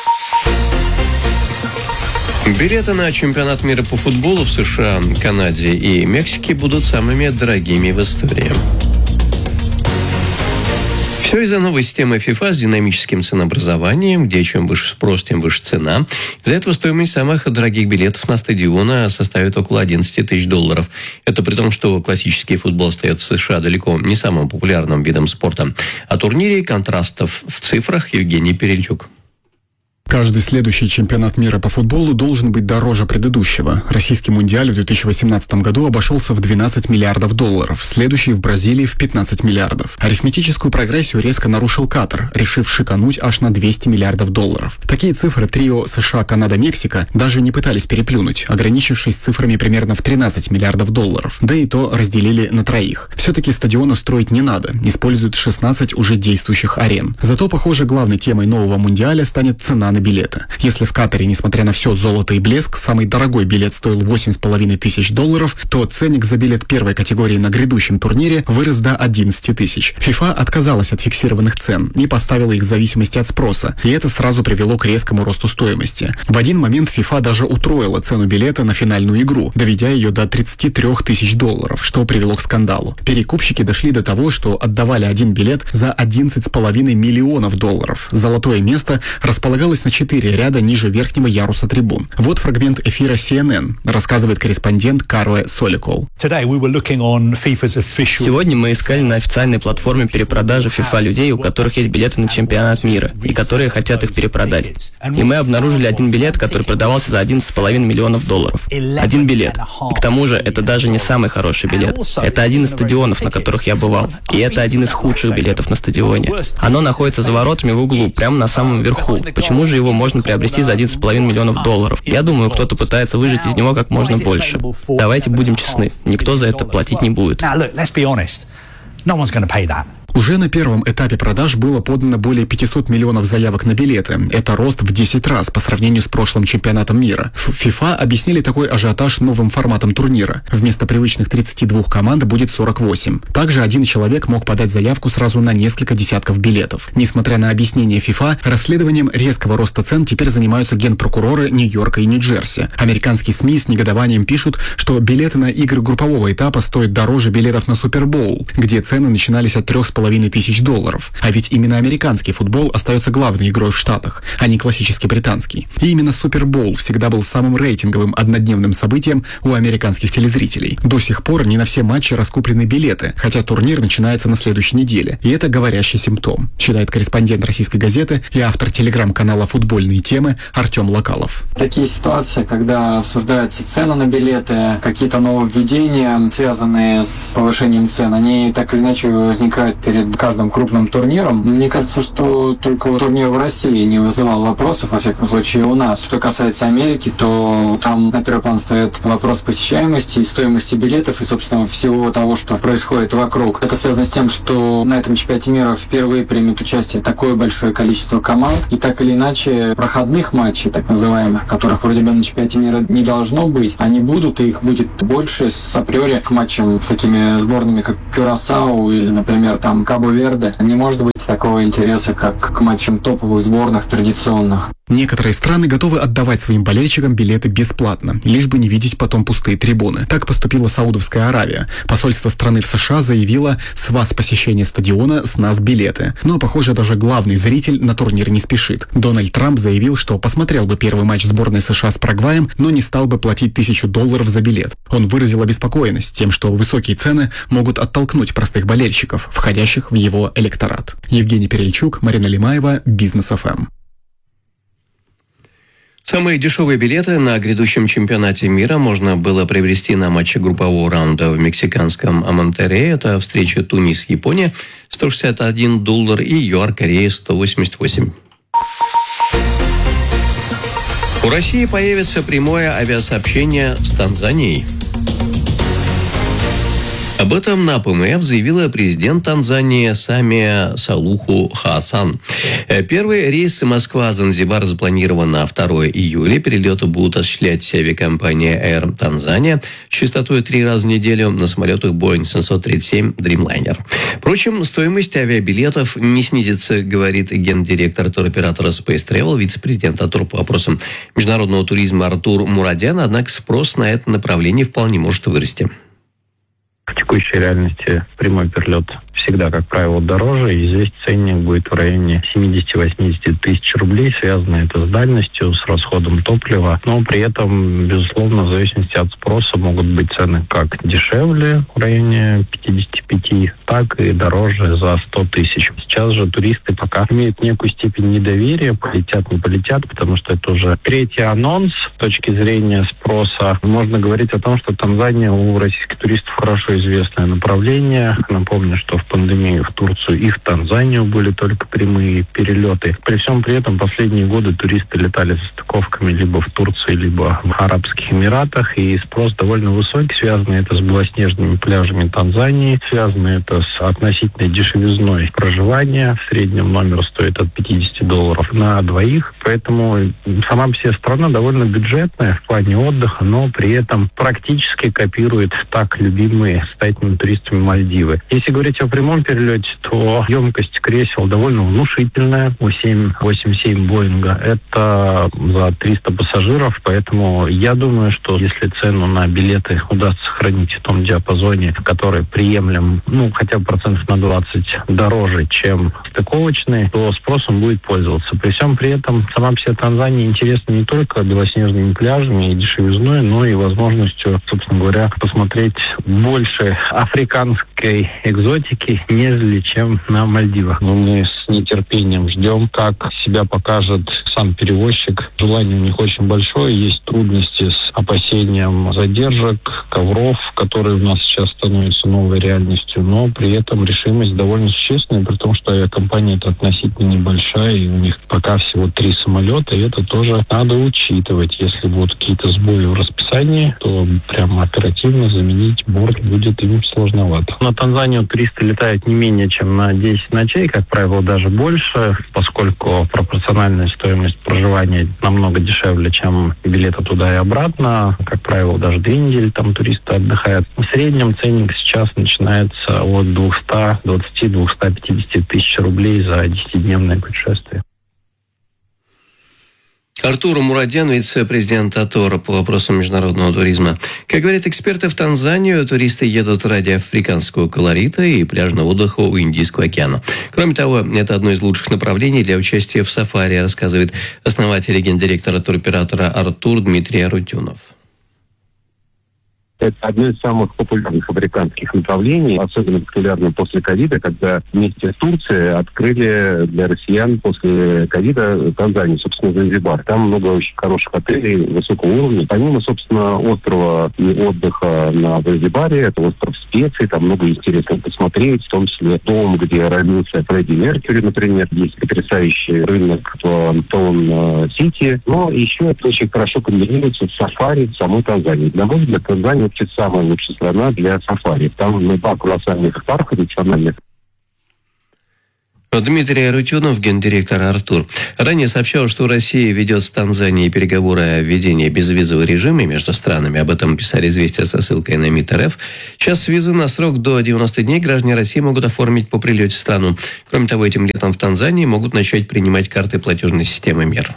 Билеты на чемпионат мира по футболу в США, Канаде и Мексике будут самыми дорогими в истории. Все из-за новой системы FIFA с динамическим ценообразованием, где чем выше спрос, тем выше цена. Из-за этого стоимость самых дорогих билетов на стадионы составит около одиннадцать тысяч долларов. Это при том, что классический футбол остается в США далеко не самым популярным видом спорта. О турнире контрастов в цифрах Евгений Перельчук. Каждый следующий чемпионат мира по футболу должен быть дороже предыдущего. Российский мундиаль в две тысячи восемнадцатом году обошелся в двенадцать миллиардов долларов, следующий в Бразилии в пятнадцать миллиардов. Арифметическую прогрессию резко нарушил Катар, решив шикануть аж на двести миллиардов долларов. Такие цифры трио США, Канада, Мексика даже не пытались переплюнуть, ограничившись цифрами примерно в тринадцать миллиардов долларов. Да и то разделили на троих. Все-таки стадиона строить не надо, используют шестнадцать уже действующих арен. Зато, похоже, главной темой нового мундиаля станет цена на билета. Если в Катаре, несмотря на все золото и блеск, самый дорогой билет стоил восемь с половиной тысяч долларов, то ценник за билет первой категории на грядущем турнире вырос до одиннадцать тысяч. FIFA отказалась от фиксированных цен и поставила их в зависимости от спроса, и это сразу привело к резкому росту стоимости. В один момент FIFA даже утроила цену билета на финальную игру, доведя ее до тридцати трёх тысяч долларов, что привело к скандалу. Перекупщики дошли до того, что отдавали один билет за одиннадцать с половиной миллионов долларов. Золотое место располагалось на четыре ряда ниже верхнего яруса трибун. Вот фрагмент эфира Си Эн Эн, рассказывает корреспондент Каруэ Соликол. Сегодня мы искали на официальной платформе перепродажи FIFA людей, у которых есть билеты на чемпионат мира, и которые хотят их перепродать. И мы обнаружили один билет, который продавался за одиннадцать с половиной миллионов долларов. Один билет. И к тому же, это даже не самый хороший билет. Это один из стадионов, на которых я бывал. И это один из худших билетов на стадионе. Оно находится за воротами в углу, прямо на самом верху. Почему же его можно приобрести за одиннадцать с половиной миллионов долларов? Я думаю, кто-то пытается выжать из него как можно больше. Давайте будем честны, никто за это платить не будет. Уже на первом этапе продаж было подано более пятьсот миллионов заявок на билеты. Это рост в десять раз по сравнению с прошлым чемпионатом мира. В FIFA объяснили такой ажиотаж новым форматом турнира. Вместо привычных тридцати двух команд будет сорок восемь. Также один человек мог подать заявку сразу на несколько десятков билетов. Несмотря на объяснение FIFA, расследованием резкого роста цен теперь занимаются генпрокуроры Нью-Йорка и Нью-Джерси. Американские СМИ с негодованием пишут, что билеты на игры группового этапа стоят дороже билетов на Супербоул, где цены начинались от трех с половиной тысяч долларов. А ведь именно американский футбол остается главной игрой в Штатах, а не классический британский. И именно Супербоул всегда был самым рейтинговым однодневным событием у американских телезрителей. До сих пор не на все матчи раскуплены билеты, хотя турнир начинается на следующей неделе. И это говорящий симптом, считает корреспондент «Российской газеты» и автор телеграм-канала «Футбольные темы» Артем Локалов. Такие ситуации, когда обсуждаются цены на билеты, какие-то нововведения, связанные с повышением цен, они так или иначе возникают перед каждым крупным турниром. Мне кажется, что только турнир в России не вызывал вопросов, во всяком случае у нас. Что касается Америки, то там на первый план встает вопрос посещаемости и стоимости билетов и, собственно, всего того, что происходит вокруг. Это связано с тем, что на этом чемпионате мира впервые примет участие такое большое количество команд, и так или иначе проходных матчей, так называемых, которых вроде бы на чемпионате мира не должно быть, они будут, и их будет больше с априори к матчам с такими сборными, как Кюрасау или, например, там Кабо-Верде. Не может быть такого интереса, как к матчам топовых сборных традиционных. Некоторые страны готовы отдавать своим болельщикам билеты бесплатно, лишь бы не видеть потом пустые трибуны. Так поступила Саудовская Аравия. Посольство страны в США заявило: с вас посещение стадиона, с нас билеты. Но, похоже, даже главный зритель на турнир не спешит. Дональд Трамп заявил, что посмотрел бы первый матч сборной США с Парагваем, но не стал бы платить тысячу долларов за билет. Он выразил обеспокоенность тем, что высокие цены могут оттолкнуть простых болельщиков, входящих в его электорат. Евгений Перельчук, Марина Лимаева, Бизнес эф эм. Самые дешевые билеты на грядущем чемпионате мира можно было приобрести на матче группового раунда в мексиканском Монтеррее. Это встреча Тунис-Япония сто шестьдесят один доллар и ЮАР-Корея сто восемьдесят восемь. У России появится прямое авиасообщение с Танзанией. Об этом на ПМФ заявила президент Танзании Самия Салуху Хасан. Первый рейс Москва-Занзибар запланирован на второе июля. Перелеты будут осуществлять авиакомпания Air Tanzania с частотой три раза в неделю на самолетах Boeing семьсот тридцать семь Dreamliner. Впрочем, стоимость авиабилетов не снизится, говорит гендиректор туроператора Space Travel, вице-президент АТУР по вопросам международного туризма Артур Мурадян, однако спрос на это направление вполне может вырасти. В текущей реальности прямой перелет всегда, как правило, дороже, и здесь ценник будет в районе семьдесят-восемьдесят тысяч рублей. Связано это с дальностью, с расходом топлива, но при этом, безусловно, в зависимости от спроса могут быть цены как дешевле в районе пятьдесят пять, так и дороже за сто тысяч. Сейчас же туристы пока имеют некую степень недоверия, полетят, не полетят, потому что это уже третий анонс с точки зрения спроса. Можно говорить о том, что Танзания у российских туристов хорошо известное направление. Напомню, что в пандемию в Турцию и в Танзанию были только прямые перелеты. При всем при этом последние годы туристы летали со стыковками либо в Турции, либо в Арабских Эмиратах, и спрос довольно высокий. Связано это с белоснежными пляжами Танзании, связано это с относительной дешевизной проживания. В среднем номер стоит от пятьдесят долларов на двоих, поэтому сама по себе страна довольно бюджетная в плане отдыха, но при этом практически копирует так любимые статными туристами Мальдивы. Если говорить о прямом перелете, то емкость кресел довольно внушительная. У семь восемьдесят семь Боинга это за триста пассажиров, поэтому я думаю, что если цену на билеты удастся сохранить в том диапазоне, который приемлем, ну, хотя бы процентов на двадцать дороже, чем стыковочные, то спросом будет пользоваться. При всем при этом сама по себе Танзания интересна не только белоснежными пляжами и дешевизной, но и возможностью, собственно говоря, посмотреть больше африканской экзотики, нежели чем на Мальдивах. Но мы с нетерпением ждем, как себя покажет сам перевозчик. Желание у них очень большое, есть трудности с опасением задержек, ковров, которые у нас сейчас становятся новой реальностью, но при этом решимость довольно существенная, при том, что авиакомпания это относительно небольшая, и у них пока всего три самолета, и это тоже надо учитывать. Если будут какие-то сбои в расписании, то прямо оперативно заменить борт будет им сложновато. На Танзанию туристы летают не менее чем на десять ночей, как правило, даже больше, поскольку пропорциональная стоимость проживания намного дешевле, чем билеты туда и обратно. Как правило, даже две недели там туристы отдыхают. В среднем ценник сейчас начинается от двухсот двадцати — двухсот пятидесяти тысяч рублей за десятидневное путешествие. Артур Мурадян, вице-президент АТОР по вопросам международного туризма. Как говорят эксперты, в Танзанию туристы едут ради африканского колорита и пляжного отдыха у Индийского океана. Кроме того, это одно из лучших направлений для участия в сафари, рассказывает основатель и гендиректор туроператора «Артур» Дмитрий Арутюнов. Это одно из самых популярных африканских направлений, особенно популярно после ковида, когда вместе с Турцией открыли для россиян после ковида Танзанию, собственно, Занзибар. Там много очень хороших отелей высокого уровня. Помимо, собственно, острова и отдыха на Занзибаре, это остров специй, там много интересного посмотреть, в том числе дом, где родился Фредди Меркьюри, например, есть потрясающий рынок в Таун-Сити. Но еще это очень хорошо комбинируется с сафари в самой Танзании. Для мой взгляд, Танзания это самая лучшая страна для сафари. Там два колоссальных парка национальных. Дмитрий Арутюнов, гендиректор «Артур». Ранее сообщал, что Россия ведет с Танзанией переговоры о введении безвизового режима между странами. Об этом писали «Известия» со ссылкой на МИД РФ. Сейчас визы на срок до девяноста дней граждане России могут оформить по прилете в страну. Кроме того, этим летом в Танзании могут начать принимать карты платежной системы МИР.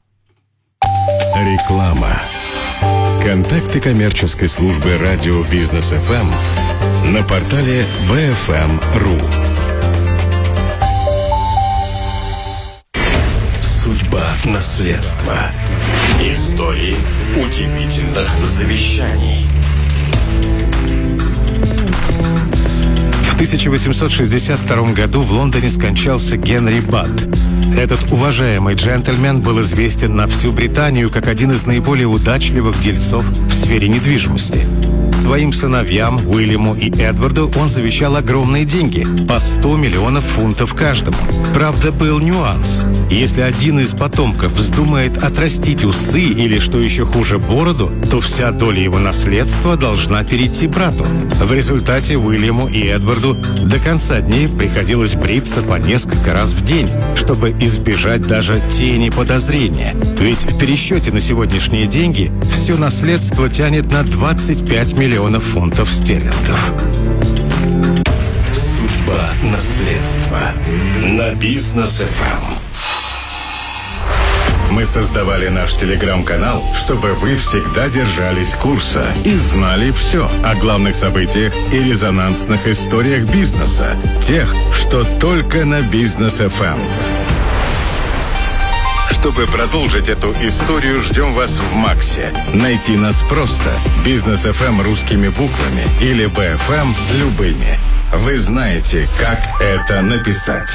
Реклама. Контакты коммерческой службы радио Бизнес эф эм на портале би эф эм точка ру. Судьба наследства. Истории удивительных завещаний. В тысяча восемьсот шестьдесят втором году в Лондоне скончался Генри Бадд. Этот уважаемый джентльмен был известен на всю Британию как один из наиболее удачливых дельцов в сфере недвижимости. Своим сыновьям, Уильяму и Эдварду, он завещал огромные деньги – по сто миллионов фунтов каждому. Правда, был нюанс. Если один из потомков вздумает отрастить усы или, что еще хуже, бороду, то вся доля его наследства должна перейти брату. В результате Уильяму и Эдварду до конца дней приходилось бриться по несколько раз в день, чтобы избежать даже тени подозрения. Ведь в пересчете на сегодняшние деньги все наследство тянет на двадцать пять миллионов фунтов стерлингов. Судьба наследства на Бизнес эф эм. Мы создавали наш телеграм-канал, чтобы вы всегда держались курса и знали все о главных событиях и резонансных историях бизнеса, тех, что только на Бизнес эф эм. Чтобы продолжить эту историю, ждем вас в Максе. Найти нас просто. Бизнес эф эм русскими буквами или би эф эм любыми. Вы знаете, как это написать.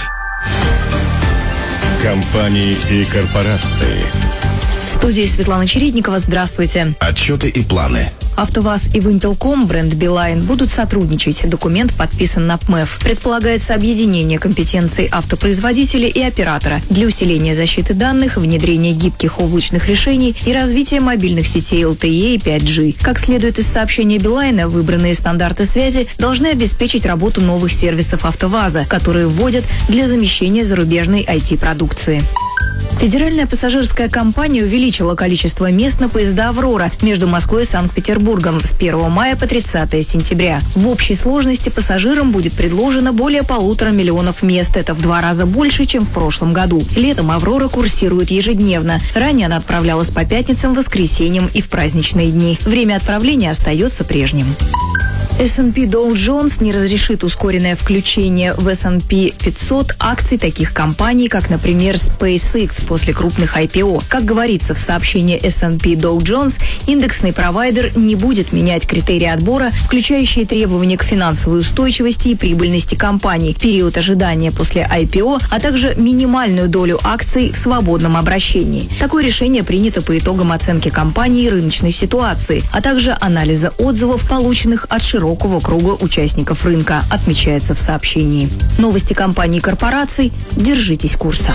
Компании и корпорации. В студии Светлана Чередникова. Здравствуйте. Отчеты и планы. АвтоВАЗ и Вимпелком, бренд Билайн, будут сотрудничать. Документ подписан на ПМЭФ. Предполагается объединение компетенций автопроизводителя и оператора для усиления защиты данных, внедрения гибких облачных решений и развития мобильных сетей эл тэ и и пять джи. Как следует из сообщения Билайна, выбранные стандарты связи должны обеспечить работу новых сервисов АвтоВАЗа, которые вводят для замещения зарубежной ай ти-продукции. Федеральная пассажирская компания увеличила количество мест на поезда «Аврора» между Москвой и Санкт-Петербургом с первого мая по тридцатое сентября. В общей сложности пассажирам будет предложено более полутора миллионов мест. Это в два раза больше, чем в прошлом году. Летом «Аврора» курсирует ежедневно. Ранее она отправлялась по пятницам, воскресеньям и в праздничные дни. Время отправления остается прежним. эс энд пи Dow Jones не разрешит ускоренное включение в эс энд пи пятьсот акций таких компаний, как, например, SpaceX после крупных ай пи о. Как говорится в сообщении эс энд пи Dow Jones, индексный провайдер не будет менять критерии отбора, включающие требования к финансовой устойчивости и прибыльности компаний, период ожидания после ай пи о, а также минимальную долю акций в свободном обращении. Такое решение принято по итогам оценки компании рыночной ситуации, а также анализа отзывов, полученных от широкого круга участников рынка, отмечается в сообщении. Новости компаний и корпораций. Держитесь курса.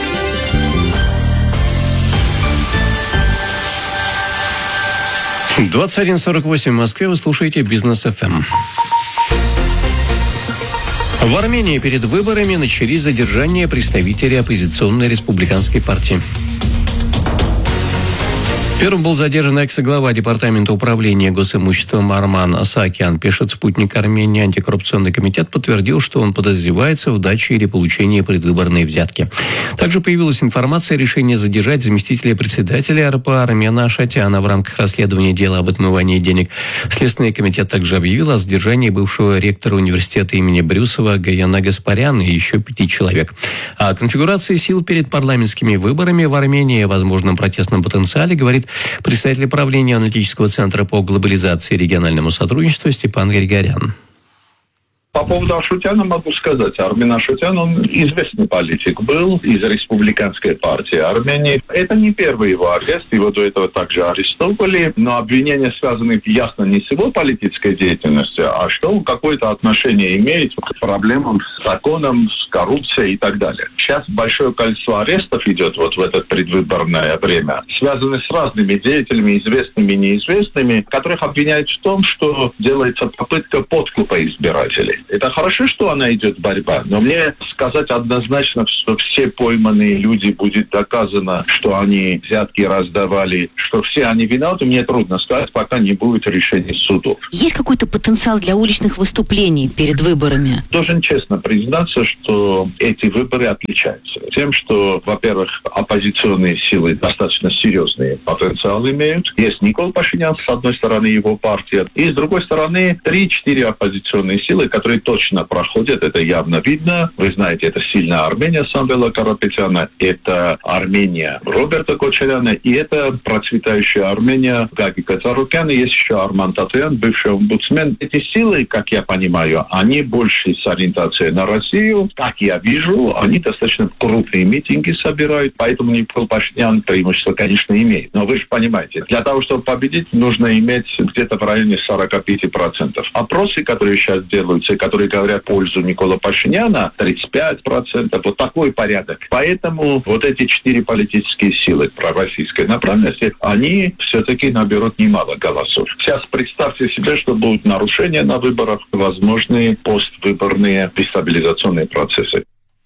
двадцать один сорок восемь в Москве. Вы слушаете Бизнес эф эм. В Армении перед выборами начались задержания представителей оппозиционной республиканской партии. Первым был задержан экс-глава Департамента управления госимуществом Арман Асаакян. Пишет спутник Армении. Антикоррупционный комитет подтвердил, что он подозревается в даче или получении предвыборной взятки. Также появилась информация о решении задержать заместителя председателя эр пэ а Армена Ашатяна в рамках расследования дела об отмывании денег. Следственный комитет также объявил о задержании бывшего ректора университета имени Брюсова Гаяна Гаспаряна и еще пяти человек. О конфигурации сил перед парламентскими выборами в Армении и о возможном протестном потенциале говорит представитель правления аналитического центра по глобализации и региональному сотрудничеству Степан Григорян. По поводу Ашутяна могу сказать. Армен Ашутян, он известный политик был из республиканской партии Армении. Это не первый его арест, его до этого также арестовали, но обвинения связаны ясно не с его политической деятельностью, а что он какое-то отношение имеет к проблемам с законом, с коррупцией и так далее. Сейчас большое количество арестов идет вот в это предвыборное время, связаны с разными деятелями, известными и неизвестными, которых обвиняют в том, что делается попытка подкупа избирателей. Это хорошо, что она идет борьба, но мне сказать однозначно, что все пойманные люди, будет доказано, что они взятки раздавали, что все они виноваты, мне трудно сказать, пока не будет решения судов. Есть какой-то потенциал для уличных выступлений перед выборами? Должен честно признаться, что эти выборы отличаются тем, что, во-первых, оппозиционные силы достаточно серьезный потенциал имеют. Есть Никол Пашинян, с одной стороны, его партия, и с другой стороны, три-четыре оппозиционные силы, которые точно проходят, это явно видно. Вы знаете, это сильная Армения Самвела Карапетяна, это Армения Роберта Кочаряна, и это процветающая Армения Гаги Кацарукяна, есть еще Арман Татуян, бывший омбудсмен. Эти силы, как я понимаю, они больше с ориентацией на Россию. Как я вижу, они достаточно крупные митинги собирают, поэтому Никол Пашинян преимущество, конечно, имеет. Но вы же понимаете, для того, чтобы победить, нужно иметь где-то в районе сорок пять процентов. Опросы, которые сейчас делаются, которые говорят в пользу Никола Пашиняна, тридцать пять процентов, вот такой порядок. Поэтому вот эти четыре политические силы пророссийской направленности, они все-таки наберут немало голосов. Сейчас представьте себе, что будут нарушения на выборах, возможные поствыборные дестабилизационные процессы.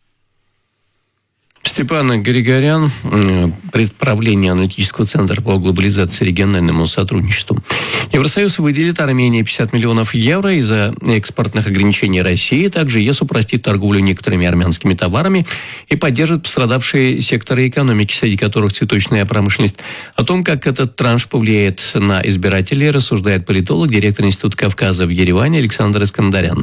Степан Григорян, предправление аналитического центра по глобализации и региональному сотрудничеству. Евросоюз выделит Армении пятьдесят миллионов евро из-за экспортных ограничений России. Также ЕС упростит торговлю некоторыми армянскими товарами и поддержит пострадавшие секторы экономики, среди которых цветочная промышленность. О том, как этот транш повлияет на избирателей, рассуждает политолог, директор Института Кавказа в Ереване Александр Искандарян.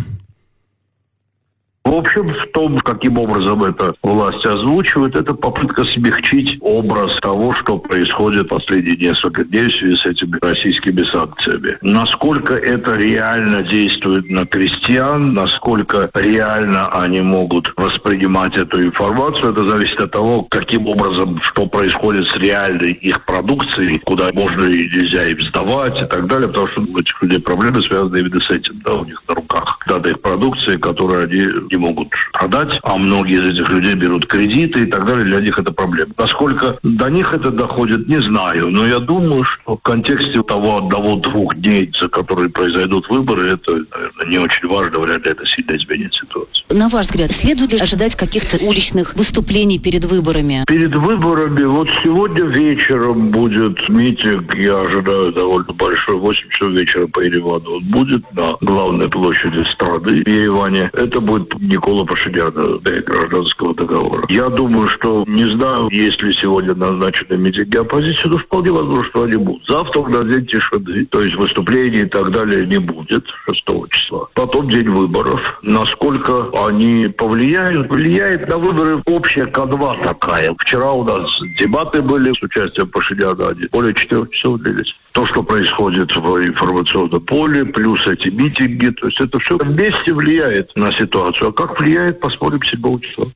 В общем, в том, каким образом это власть озвучивает, это попытка смягчить образ того, что происходит последние несколько дней в связи с этими российскими санкциями. Насколько это реально действует на крестьян, насколько реально они могут воспринимать эту информацию, это зависит от того, каким образом, что происходит с реальной их продукцией, куда можно и нельзя им сдавать и так далее, потому что у этих людей проблемы связаны именно с этим, да, у них на руках дата их продукции, которую они не могут продать, а многие из этих людей берут кредиты и так далее, для них это проблема. Насколько до них это доходит, не знаю, но я думаю, что в контексте того одного-двух дней, за которые произойдут выборы, это, наверное, не очень важно, вряд ли это сильно изменит ситуацию. На ваш взгляд, следует ли ожидать каких-то уличных выступлений перед выборами? Перед выборами, вот сегодня вечером будет митинг, я ожидаю довольно большой, восемь часов вечера по Еревану он будет на главной площади страны в Ереване. Это будет Никола Пашиняна, да, гражданского договора. Я думаю, что, не знаю, если сегодня назначены митинги оппозиции, то вполне возможно, что они будут. Завтра у нас день тишины, то есть выступлений и так далее не будет шестого числа. Потом день выборов. Насколько они повлияют? Влияет на выборы общая канва такая. Вчера у нас дебаты были с участием Пашиняна, они более четырех часов длились. То, что происходит в информационном поле, плюс эти митинги, то есть это все вместе влияет на ситуацию. А как влияет, посмотрим седьмого числа.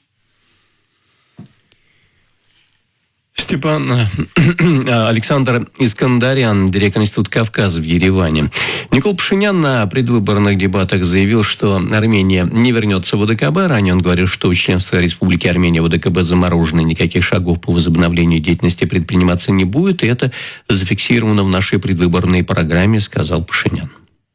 Степан Александр Искандарян, директор Института Кавказа в Ереване. Никол Пашинян на предвыборных дебатах заявил, что Армения не вернется в ОДКБ. Ранее он говорил, что у членства Республики Армения в ОДКБ заморожено, никаких шагов по возобновлению деятельности предприниматься не будет, и это зафиксировано в нашей предвыборной программе, сказал Пашинян.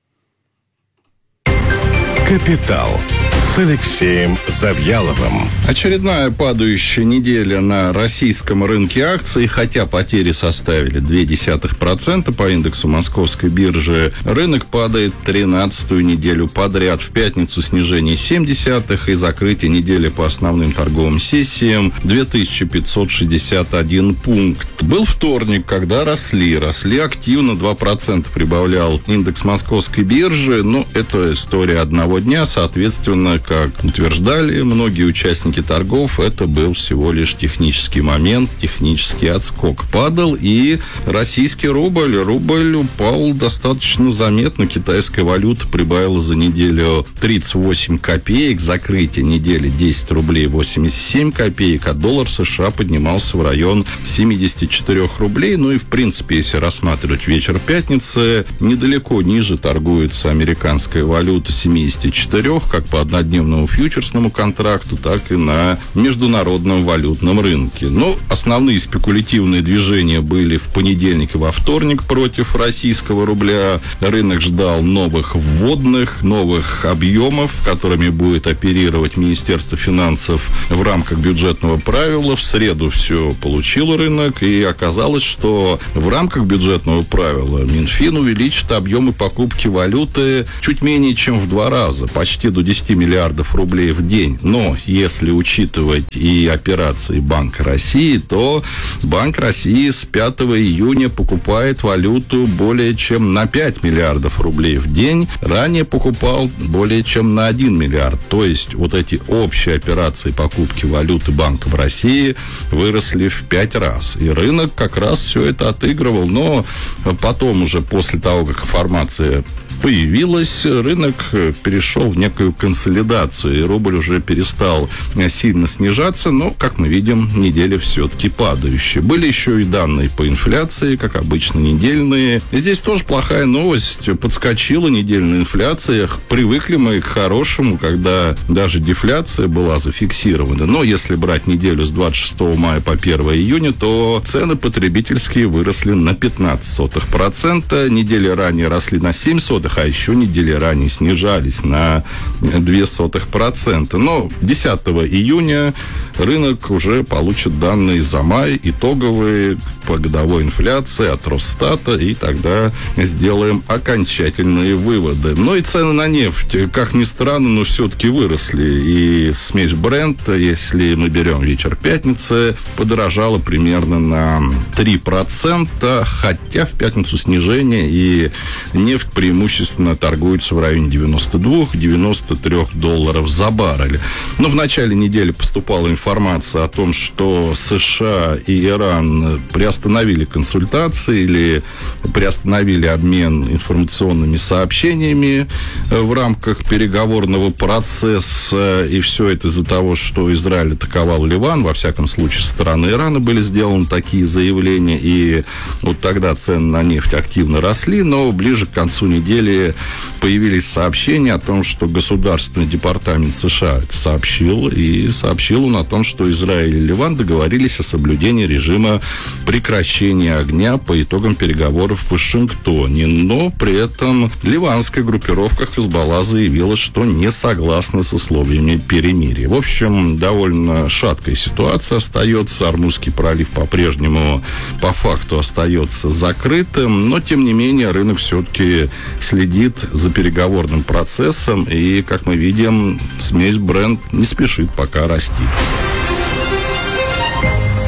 «Капитал» с Алексеем Завьяловым. Очередная падающая неделя на российском рынке акций, хотя потери составили ноль целых две десятых процента по индексу Московской биржи. Рынок падает тринадцатую неделю подряд. В пятницу снижение семь десятых и закрытие недели по основным торговым сессиям две тысячи пятьсот шестьдесят один пункт. Был вторник, когда росли. Росли активно, два процента прибавлял индекс Московской биржи. Но это история одного дня, соответственно, как утверждали многие участники торгов, это был всего лишь технический момент, технический отскок. Падал и российский рубль. Рубль упал достаточно заметно. Китайская валюта прибавила за неделю тридцать восемь копеек. Закрытие недели десять рублей восемьдесят семь копеек. А доллар США поднимался в район семьдесят четыре рублей. Ну и, в принципе, если рассматривать вечер пятницы, недалеко ниже торгуется американская валюта семьдесят четыре, как по однодневному фьючерсному контракту, так и на международном валютном рынке. Но основные спекулятивные движения были в понедельник и во вторник против российского рубля. Рынок ждал новых вводных, новых объемов, которыми будет оперировать Министерство финансов в рамках бюджетного правила. В среду все получил рынок, и оказалось, что в рамках бюджетного правила Минфин увеличит объемы покупки валюты чуть менее чем в два раза, почти до десяти миллиардов рублей в день. Но если учитывать и операции Банка России, то Банк России с пятого июня покупает валюту более чем на пять миллиардов рублей в день. Ранее покупал более чем на один миллиард. То есть вот эти общие операции покупки валюты Банка в России выросли в пять раз. И рынок как раз все это отыгрывал. Но потом уже после того, как информация появилась, рынок перешел в некую консолидацию, и рубль уже перестал сильно снижаться, но, как мы видим, неделя все-таки падающая. Были еще и данные по инфляции, как обычно, недельные. И здесь тоже плохая новость. Подскочила недельная инфляция. Привыкли мы к хорошему, когда даже дефляция была зафиксирована. Но если брать неделю с двадцать шестого мая по первое июня, то цены потребительские выросли на пятнадцать сотых процента. Недели ранее росли на семь сотых, а еще недели ранее снижались на два сотых процента. Но десятого июня рынок уже получит данные за май, итоговые по годовой инфляции от Росстата, и тогда сделаем окончательные выводы. Ну и цены на нефть, как ни странно, но все-таки выросли. И смесь Brent, если мы берем вечер пятницы, подорожала примерно на три процента, хотя в пятницу снижение, и нефть преимущественно торгуется в районе девяносто два - девяносто три долларов за баррель. Но в начале недели поступала информация о том, что США и Иран приостановили консультации или приостановили обмен информационными сообщениями в рамках переговорного процесса. И все это из-за того, что Израиль атаковал Ливан. Во всяком случае, со стороны Ирана были сделаны такие заявления. И вот тогда цены на нефть активно росли. Но ближе к концу недели появились сообщения о том, что Государственный департамент США это сообщил, и сообщил он о том, что Израиль и Ливан договорились о соблюдении режима прекращения огня по итогам переговоров в Вашингтоне. Но при этом ливанская группировка Хизбалла заявила, что не согласна с условиями перемирия. В общем, довольно шаткая ситуация остается. Ормузский пролив по-прежнему по факту остается закрытым, но тем не менее рынок все-таки следит за переговорным процессом, и, как мы видим, смесь Brent не спешит пока расти.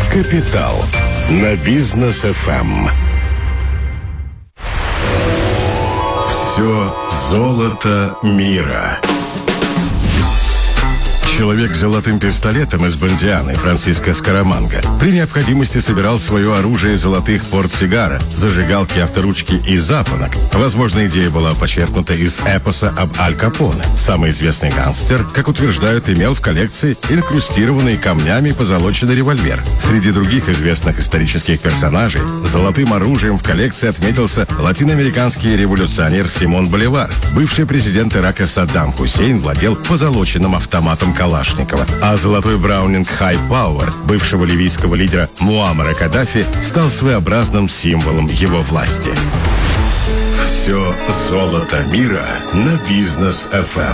Капитал на Бизнес эф эм. Все золото мира. Человек с золотым пистолетом из Бондианы, Франциско Скараманга, при необходимости собирал свое оружие из золотых портсигара, зажигалки, авторучки и запонок. Возможно, идея была почерпнута из эпоса об Аль Капоне. Самый известный гангстер, как утверждают, имел в коллекции инкрустированный камнями позолоченный револьвер. Среди других известных исторических персонажей золотым оружием в коллекции отметился латиноамериканский революционер Симон Боливар. Бывший президент Ирака Саддам Хусейн владел позолоченным автоматом Калашникова, а золотой браунинг Хай Пауэр бывшего ливийского лидера Муаммара Каддафи стал своеобразным символом его власти. Все золото мира на Бизнес эф эм.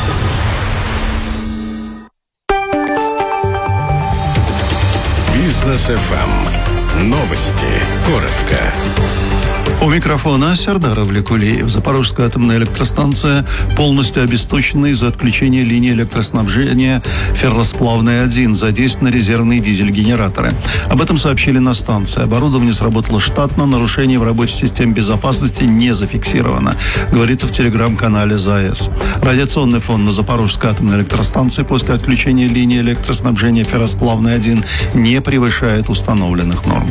Бизнес эф эм. Новости. Коротко. У микрофона Сердар Авлекулиев. Запорожская атомная электростанция полностью обесточена из-за отключения линии электроснабжения ферросплавной один. Задействованы резервные дизель-генераторы. Об этом сообщили на станции. Оборудование сработало штатно, нарушений в рабочей системе безопасности не зафиксировано, говорится в телеграм-канале ЗАЭС. Радиационный фон на Запорожской атомной электростанции после отключения линии электроснабжения ферросплавной один не превышает установленных норм.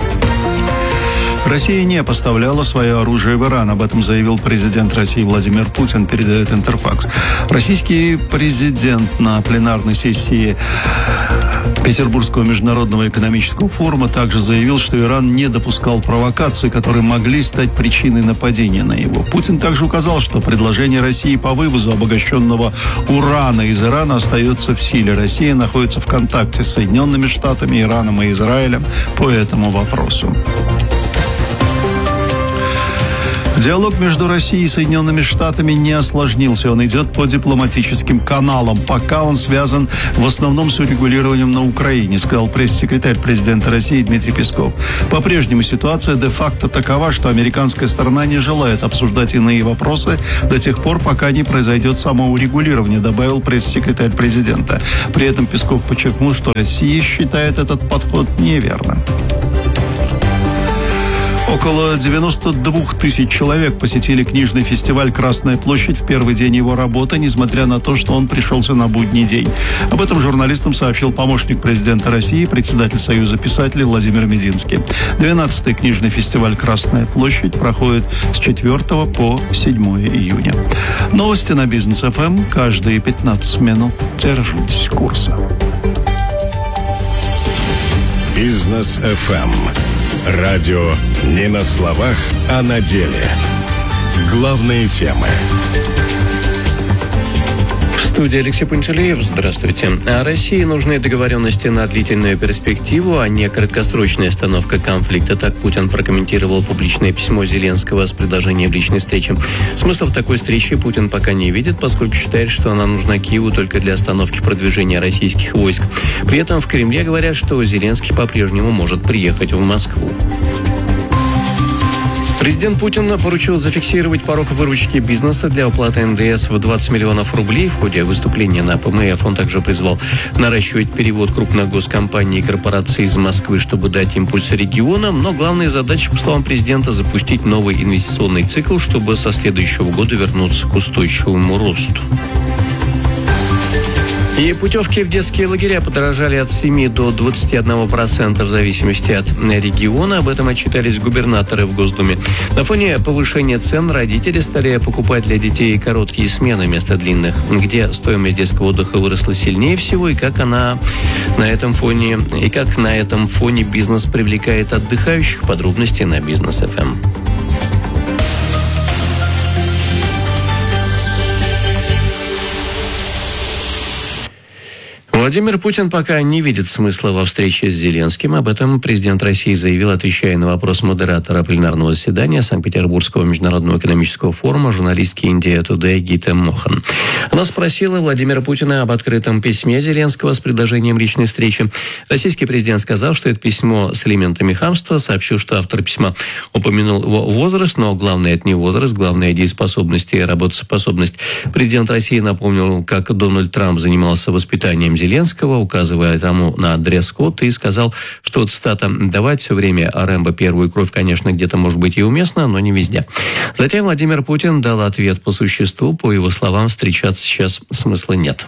Россия не поставляла свое оружие в Иран. Об этом заявил президент России Владимир Путин, передает Интерфакс. Российский президент на пленарной сессии Петербургского международного экономического форума также заявил, что Иран не допускал провокаций, которые могли стать причиной нападения на него. Путин также указал, что предложение России по вывозу обогащенного урана из Ирана остается в силе. Россия находится в контакте с Соединенными Штатами, Ираном и Израилем по этому вопросу. Диалог между Россией и Соединенными Штатами не осложнился. Он идет по дипломатическим каналам. Пока он связан в основном с урегулированием на Украине, сказал пресс-секретарь президента России Дмитрий Песков. По-прежнему ситуация де-факто такова, что американская сторона не желает обсуждать иные вопросы до тех пор, пока не произойдет самоурегулирование, добавил пресс-секретарь президента. При этом Песков подчеркнул, что Россия считает этот подход неверным. Около девяносто двух тысяч человек посетили книжный фестиваль «Красная площадь» в первый день его работы, несмотря на то, что он пришелся на будний день. Об этом журналистам сообщил помощник президента России, председатель Союза писателей Владимир Мединский. двенадцатый книжный фестиваль «Красная площадь» проходит с четвёртого по седьмое июня. Новости на Бизнес эф эм каждые пятнадцать минут. Держитесь курса. Бизнес эф эм. Радио не на словах, а на деле. Главные темы. В студии Алексей Пантелеев. Здравствуйте. А России нужны договоренности на длительную перспективу, а не краткосрочная остановка конфликта. Так Путин прокомментировал публичное письмо Зеленского с предложением личной встречи. Смысла такой встречи Путин пока не видит, поскольку считает, что она нужна Киеву только для остановки продвижения российских войск. При этом в Кремле говорят, что Зеленский по-прежнему может приехать в Москву. Президент Путин поручил зафиксировать порог выручки бизнеса для уплаты эн дэ эс в двадцать миллионов рублей. В ходе выступления на пэ эм эф он также призвал наращивать перевод крупных госкомпаний и корпораций из Москвы, чтобы дать импульс регионам. Но главная задача, по словам президента, запустить новый инвестиционный цикл, чтобы со следующего года вернуться к устойчивому росту. И путевки в детские лагеря подорожали от семи до двадцати одного процента в зависимости от региона. Об этом отчитались губернаторы в Госдуме. На фоне повышения цен родители стали покупать для детей короткие смены вместо длинных. Где стоимость детского отдыха выросла сильнее всего и как она на этом фоне и как на этом фоне бизнес привлекает отдыхающих. Подробности на Бизнес эф эм. Владимир Путин пока не видит смысла во встрече с Зеленским. Об этом президент России заявил, отвечая на вопрос модератора пленарного заседания Санкт-Петербургского международного экономического форума журналистки Индия Тудэй Гита Мохан. Она спросила Владимира Путина об открытом письме Зеленского с предложением личной встречи. Российский президент сказал, что это письмо с элементами хамства, сообщил, что автор письма упомянул его возраст, но главное это не возраст, главное дееспособность и работоспособность. Президент России напомнил, как Дональд Трамп занимался воспитанием Зеленского. Зеленского, указывая тому на дресс-код, и сказал, что, цитата, «давать все время Рэмбо первую кровь, конечно, где-то может быть и уместно, но не везде». Затем Владимир Путин дал ответ по существу. По его словам, встречаться сейчас смысла нет.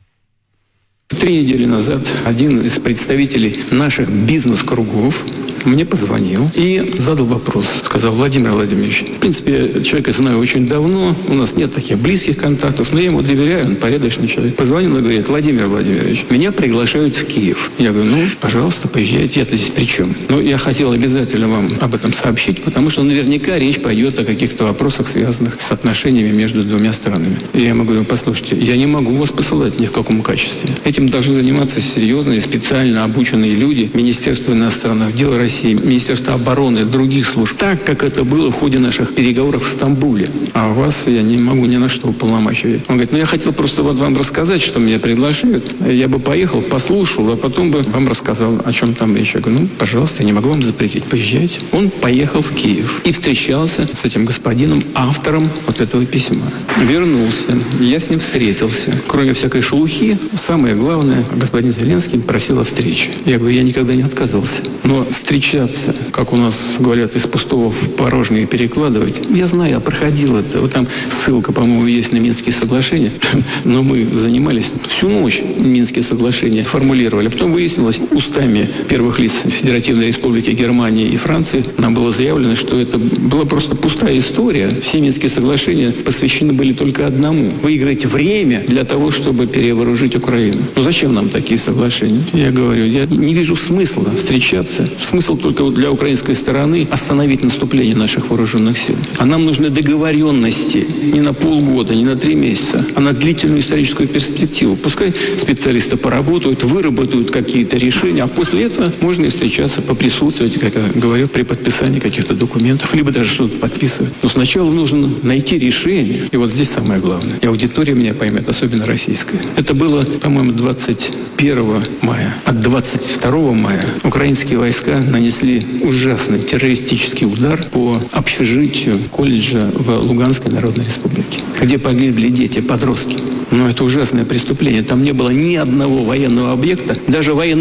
Три недели назад один из представителей наших бизнес-кругов мне позвонил и задал вопрос. Сказал: Владимир Владимирович, в принципе, человека знаю очень давно, у нас нет таких близких контактов, но я ему доверяю, он порядочный человек. Позвонил и говорит: Владимир Владимирович, меня приглашают в Киев. Я говорю: ну, пожалуйста, поезжайте, я-то здесь при чем? Но я хотел обязательно вам об этом сообщить, потому что наверняка речь пойдет о каких-то вопросах, связанных с отношениями между двумя странами. И я ему говорю: послушайте, я не могу вас посылать ни в каком качестве. Этим должны заниматься серьезные, специально обученные люди, Министерство иностранных дел России, Министерство обороны, других служб, так, как это было в ходе наших переговоров в Стамбуле. А вас я не могу ни на что уполномачивать. Он говорит: ну я хотел просто вот вам рассказать, что меня приглашают. Я бы поехал, послушал, а потом бы вам рассказал, о чем там речь. Я говорю: ну, пожалуйста, я не могу вам запретить, поезжайте. Он поехал в Киев и встречался с этим господином, автором вот этого письма. Вернулся, я с ним встретился. Кроме всякой шелухи, самое главное, господин Зеленский просил о встрече. Я говорю: я никогда не отказался. Но встречаться, как у нас говорят, из пустого в порожнее перекладывать, я знаю, я проходил это. Вот там ссылка, по-моему, есть на Минские соглашения. Но мы занимались всю ночь, Минские соглашения формулировали. Потом выяснилось, устами первых лиц Федеративной Республики Германии и Франции нам было заявлено, что это была просто пустая история. Все Минские соглашения посвящены были только одному: выиграть время для того, чтобы перевооружить Украину. Ну зачем нам такие соглашения? Я говорю, я не вижу смысла встречаться. Смысл только для украинской стороны остановить наступление наших вооруженных сил. А нам нужны договоренности не на полгода, не на три месяца, а на длительную историческую перспективу. Пускай специалисты поработают, выработают какие-то решения, а после этого можно и встречаться, поприсутствовать, как я говорил, при подписании каких-то документов, либо даже что-то подписывать. Но сначала нужно найти решение. И вот здесь самое главное. И аудитория меня поймет, особенно российская. Это было, по-моему, двадцать первого мая. А двадцать второго мая украинские войска нанесли ужасный террористический удар по общежитию колледжа в Луганской Народной Республике, где погибли дети, подростки. Но это ужасное преступление. Там не было ни одного военного объекта, даже военного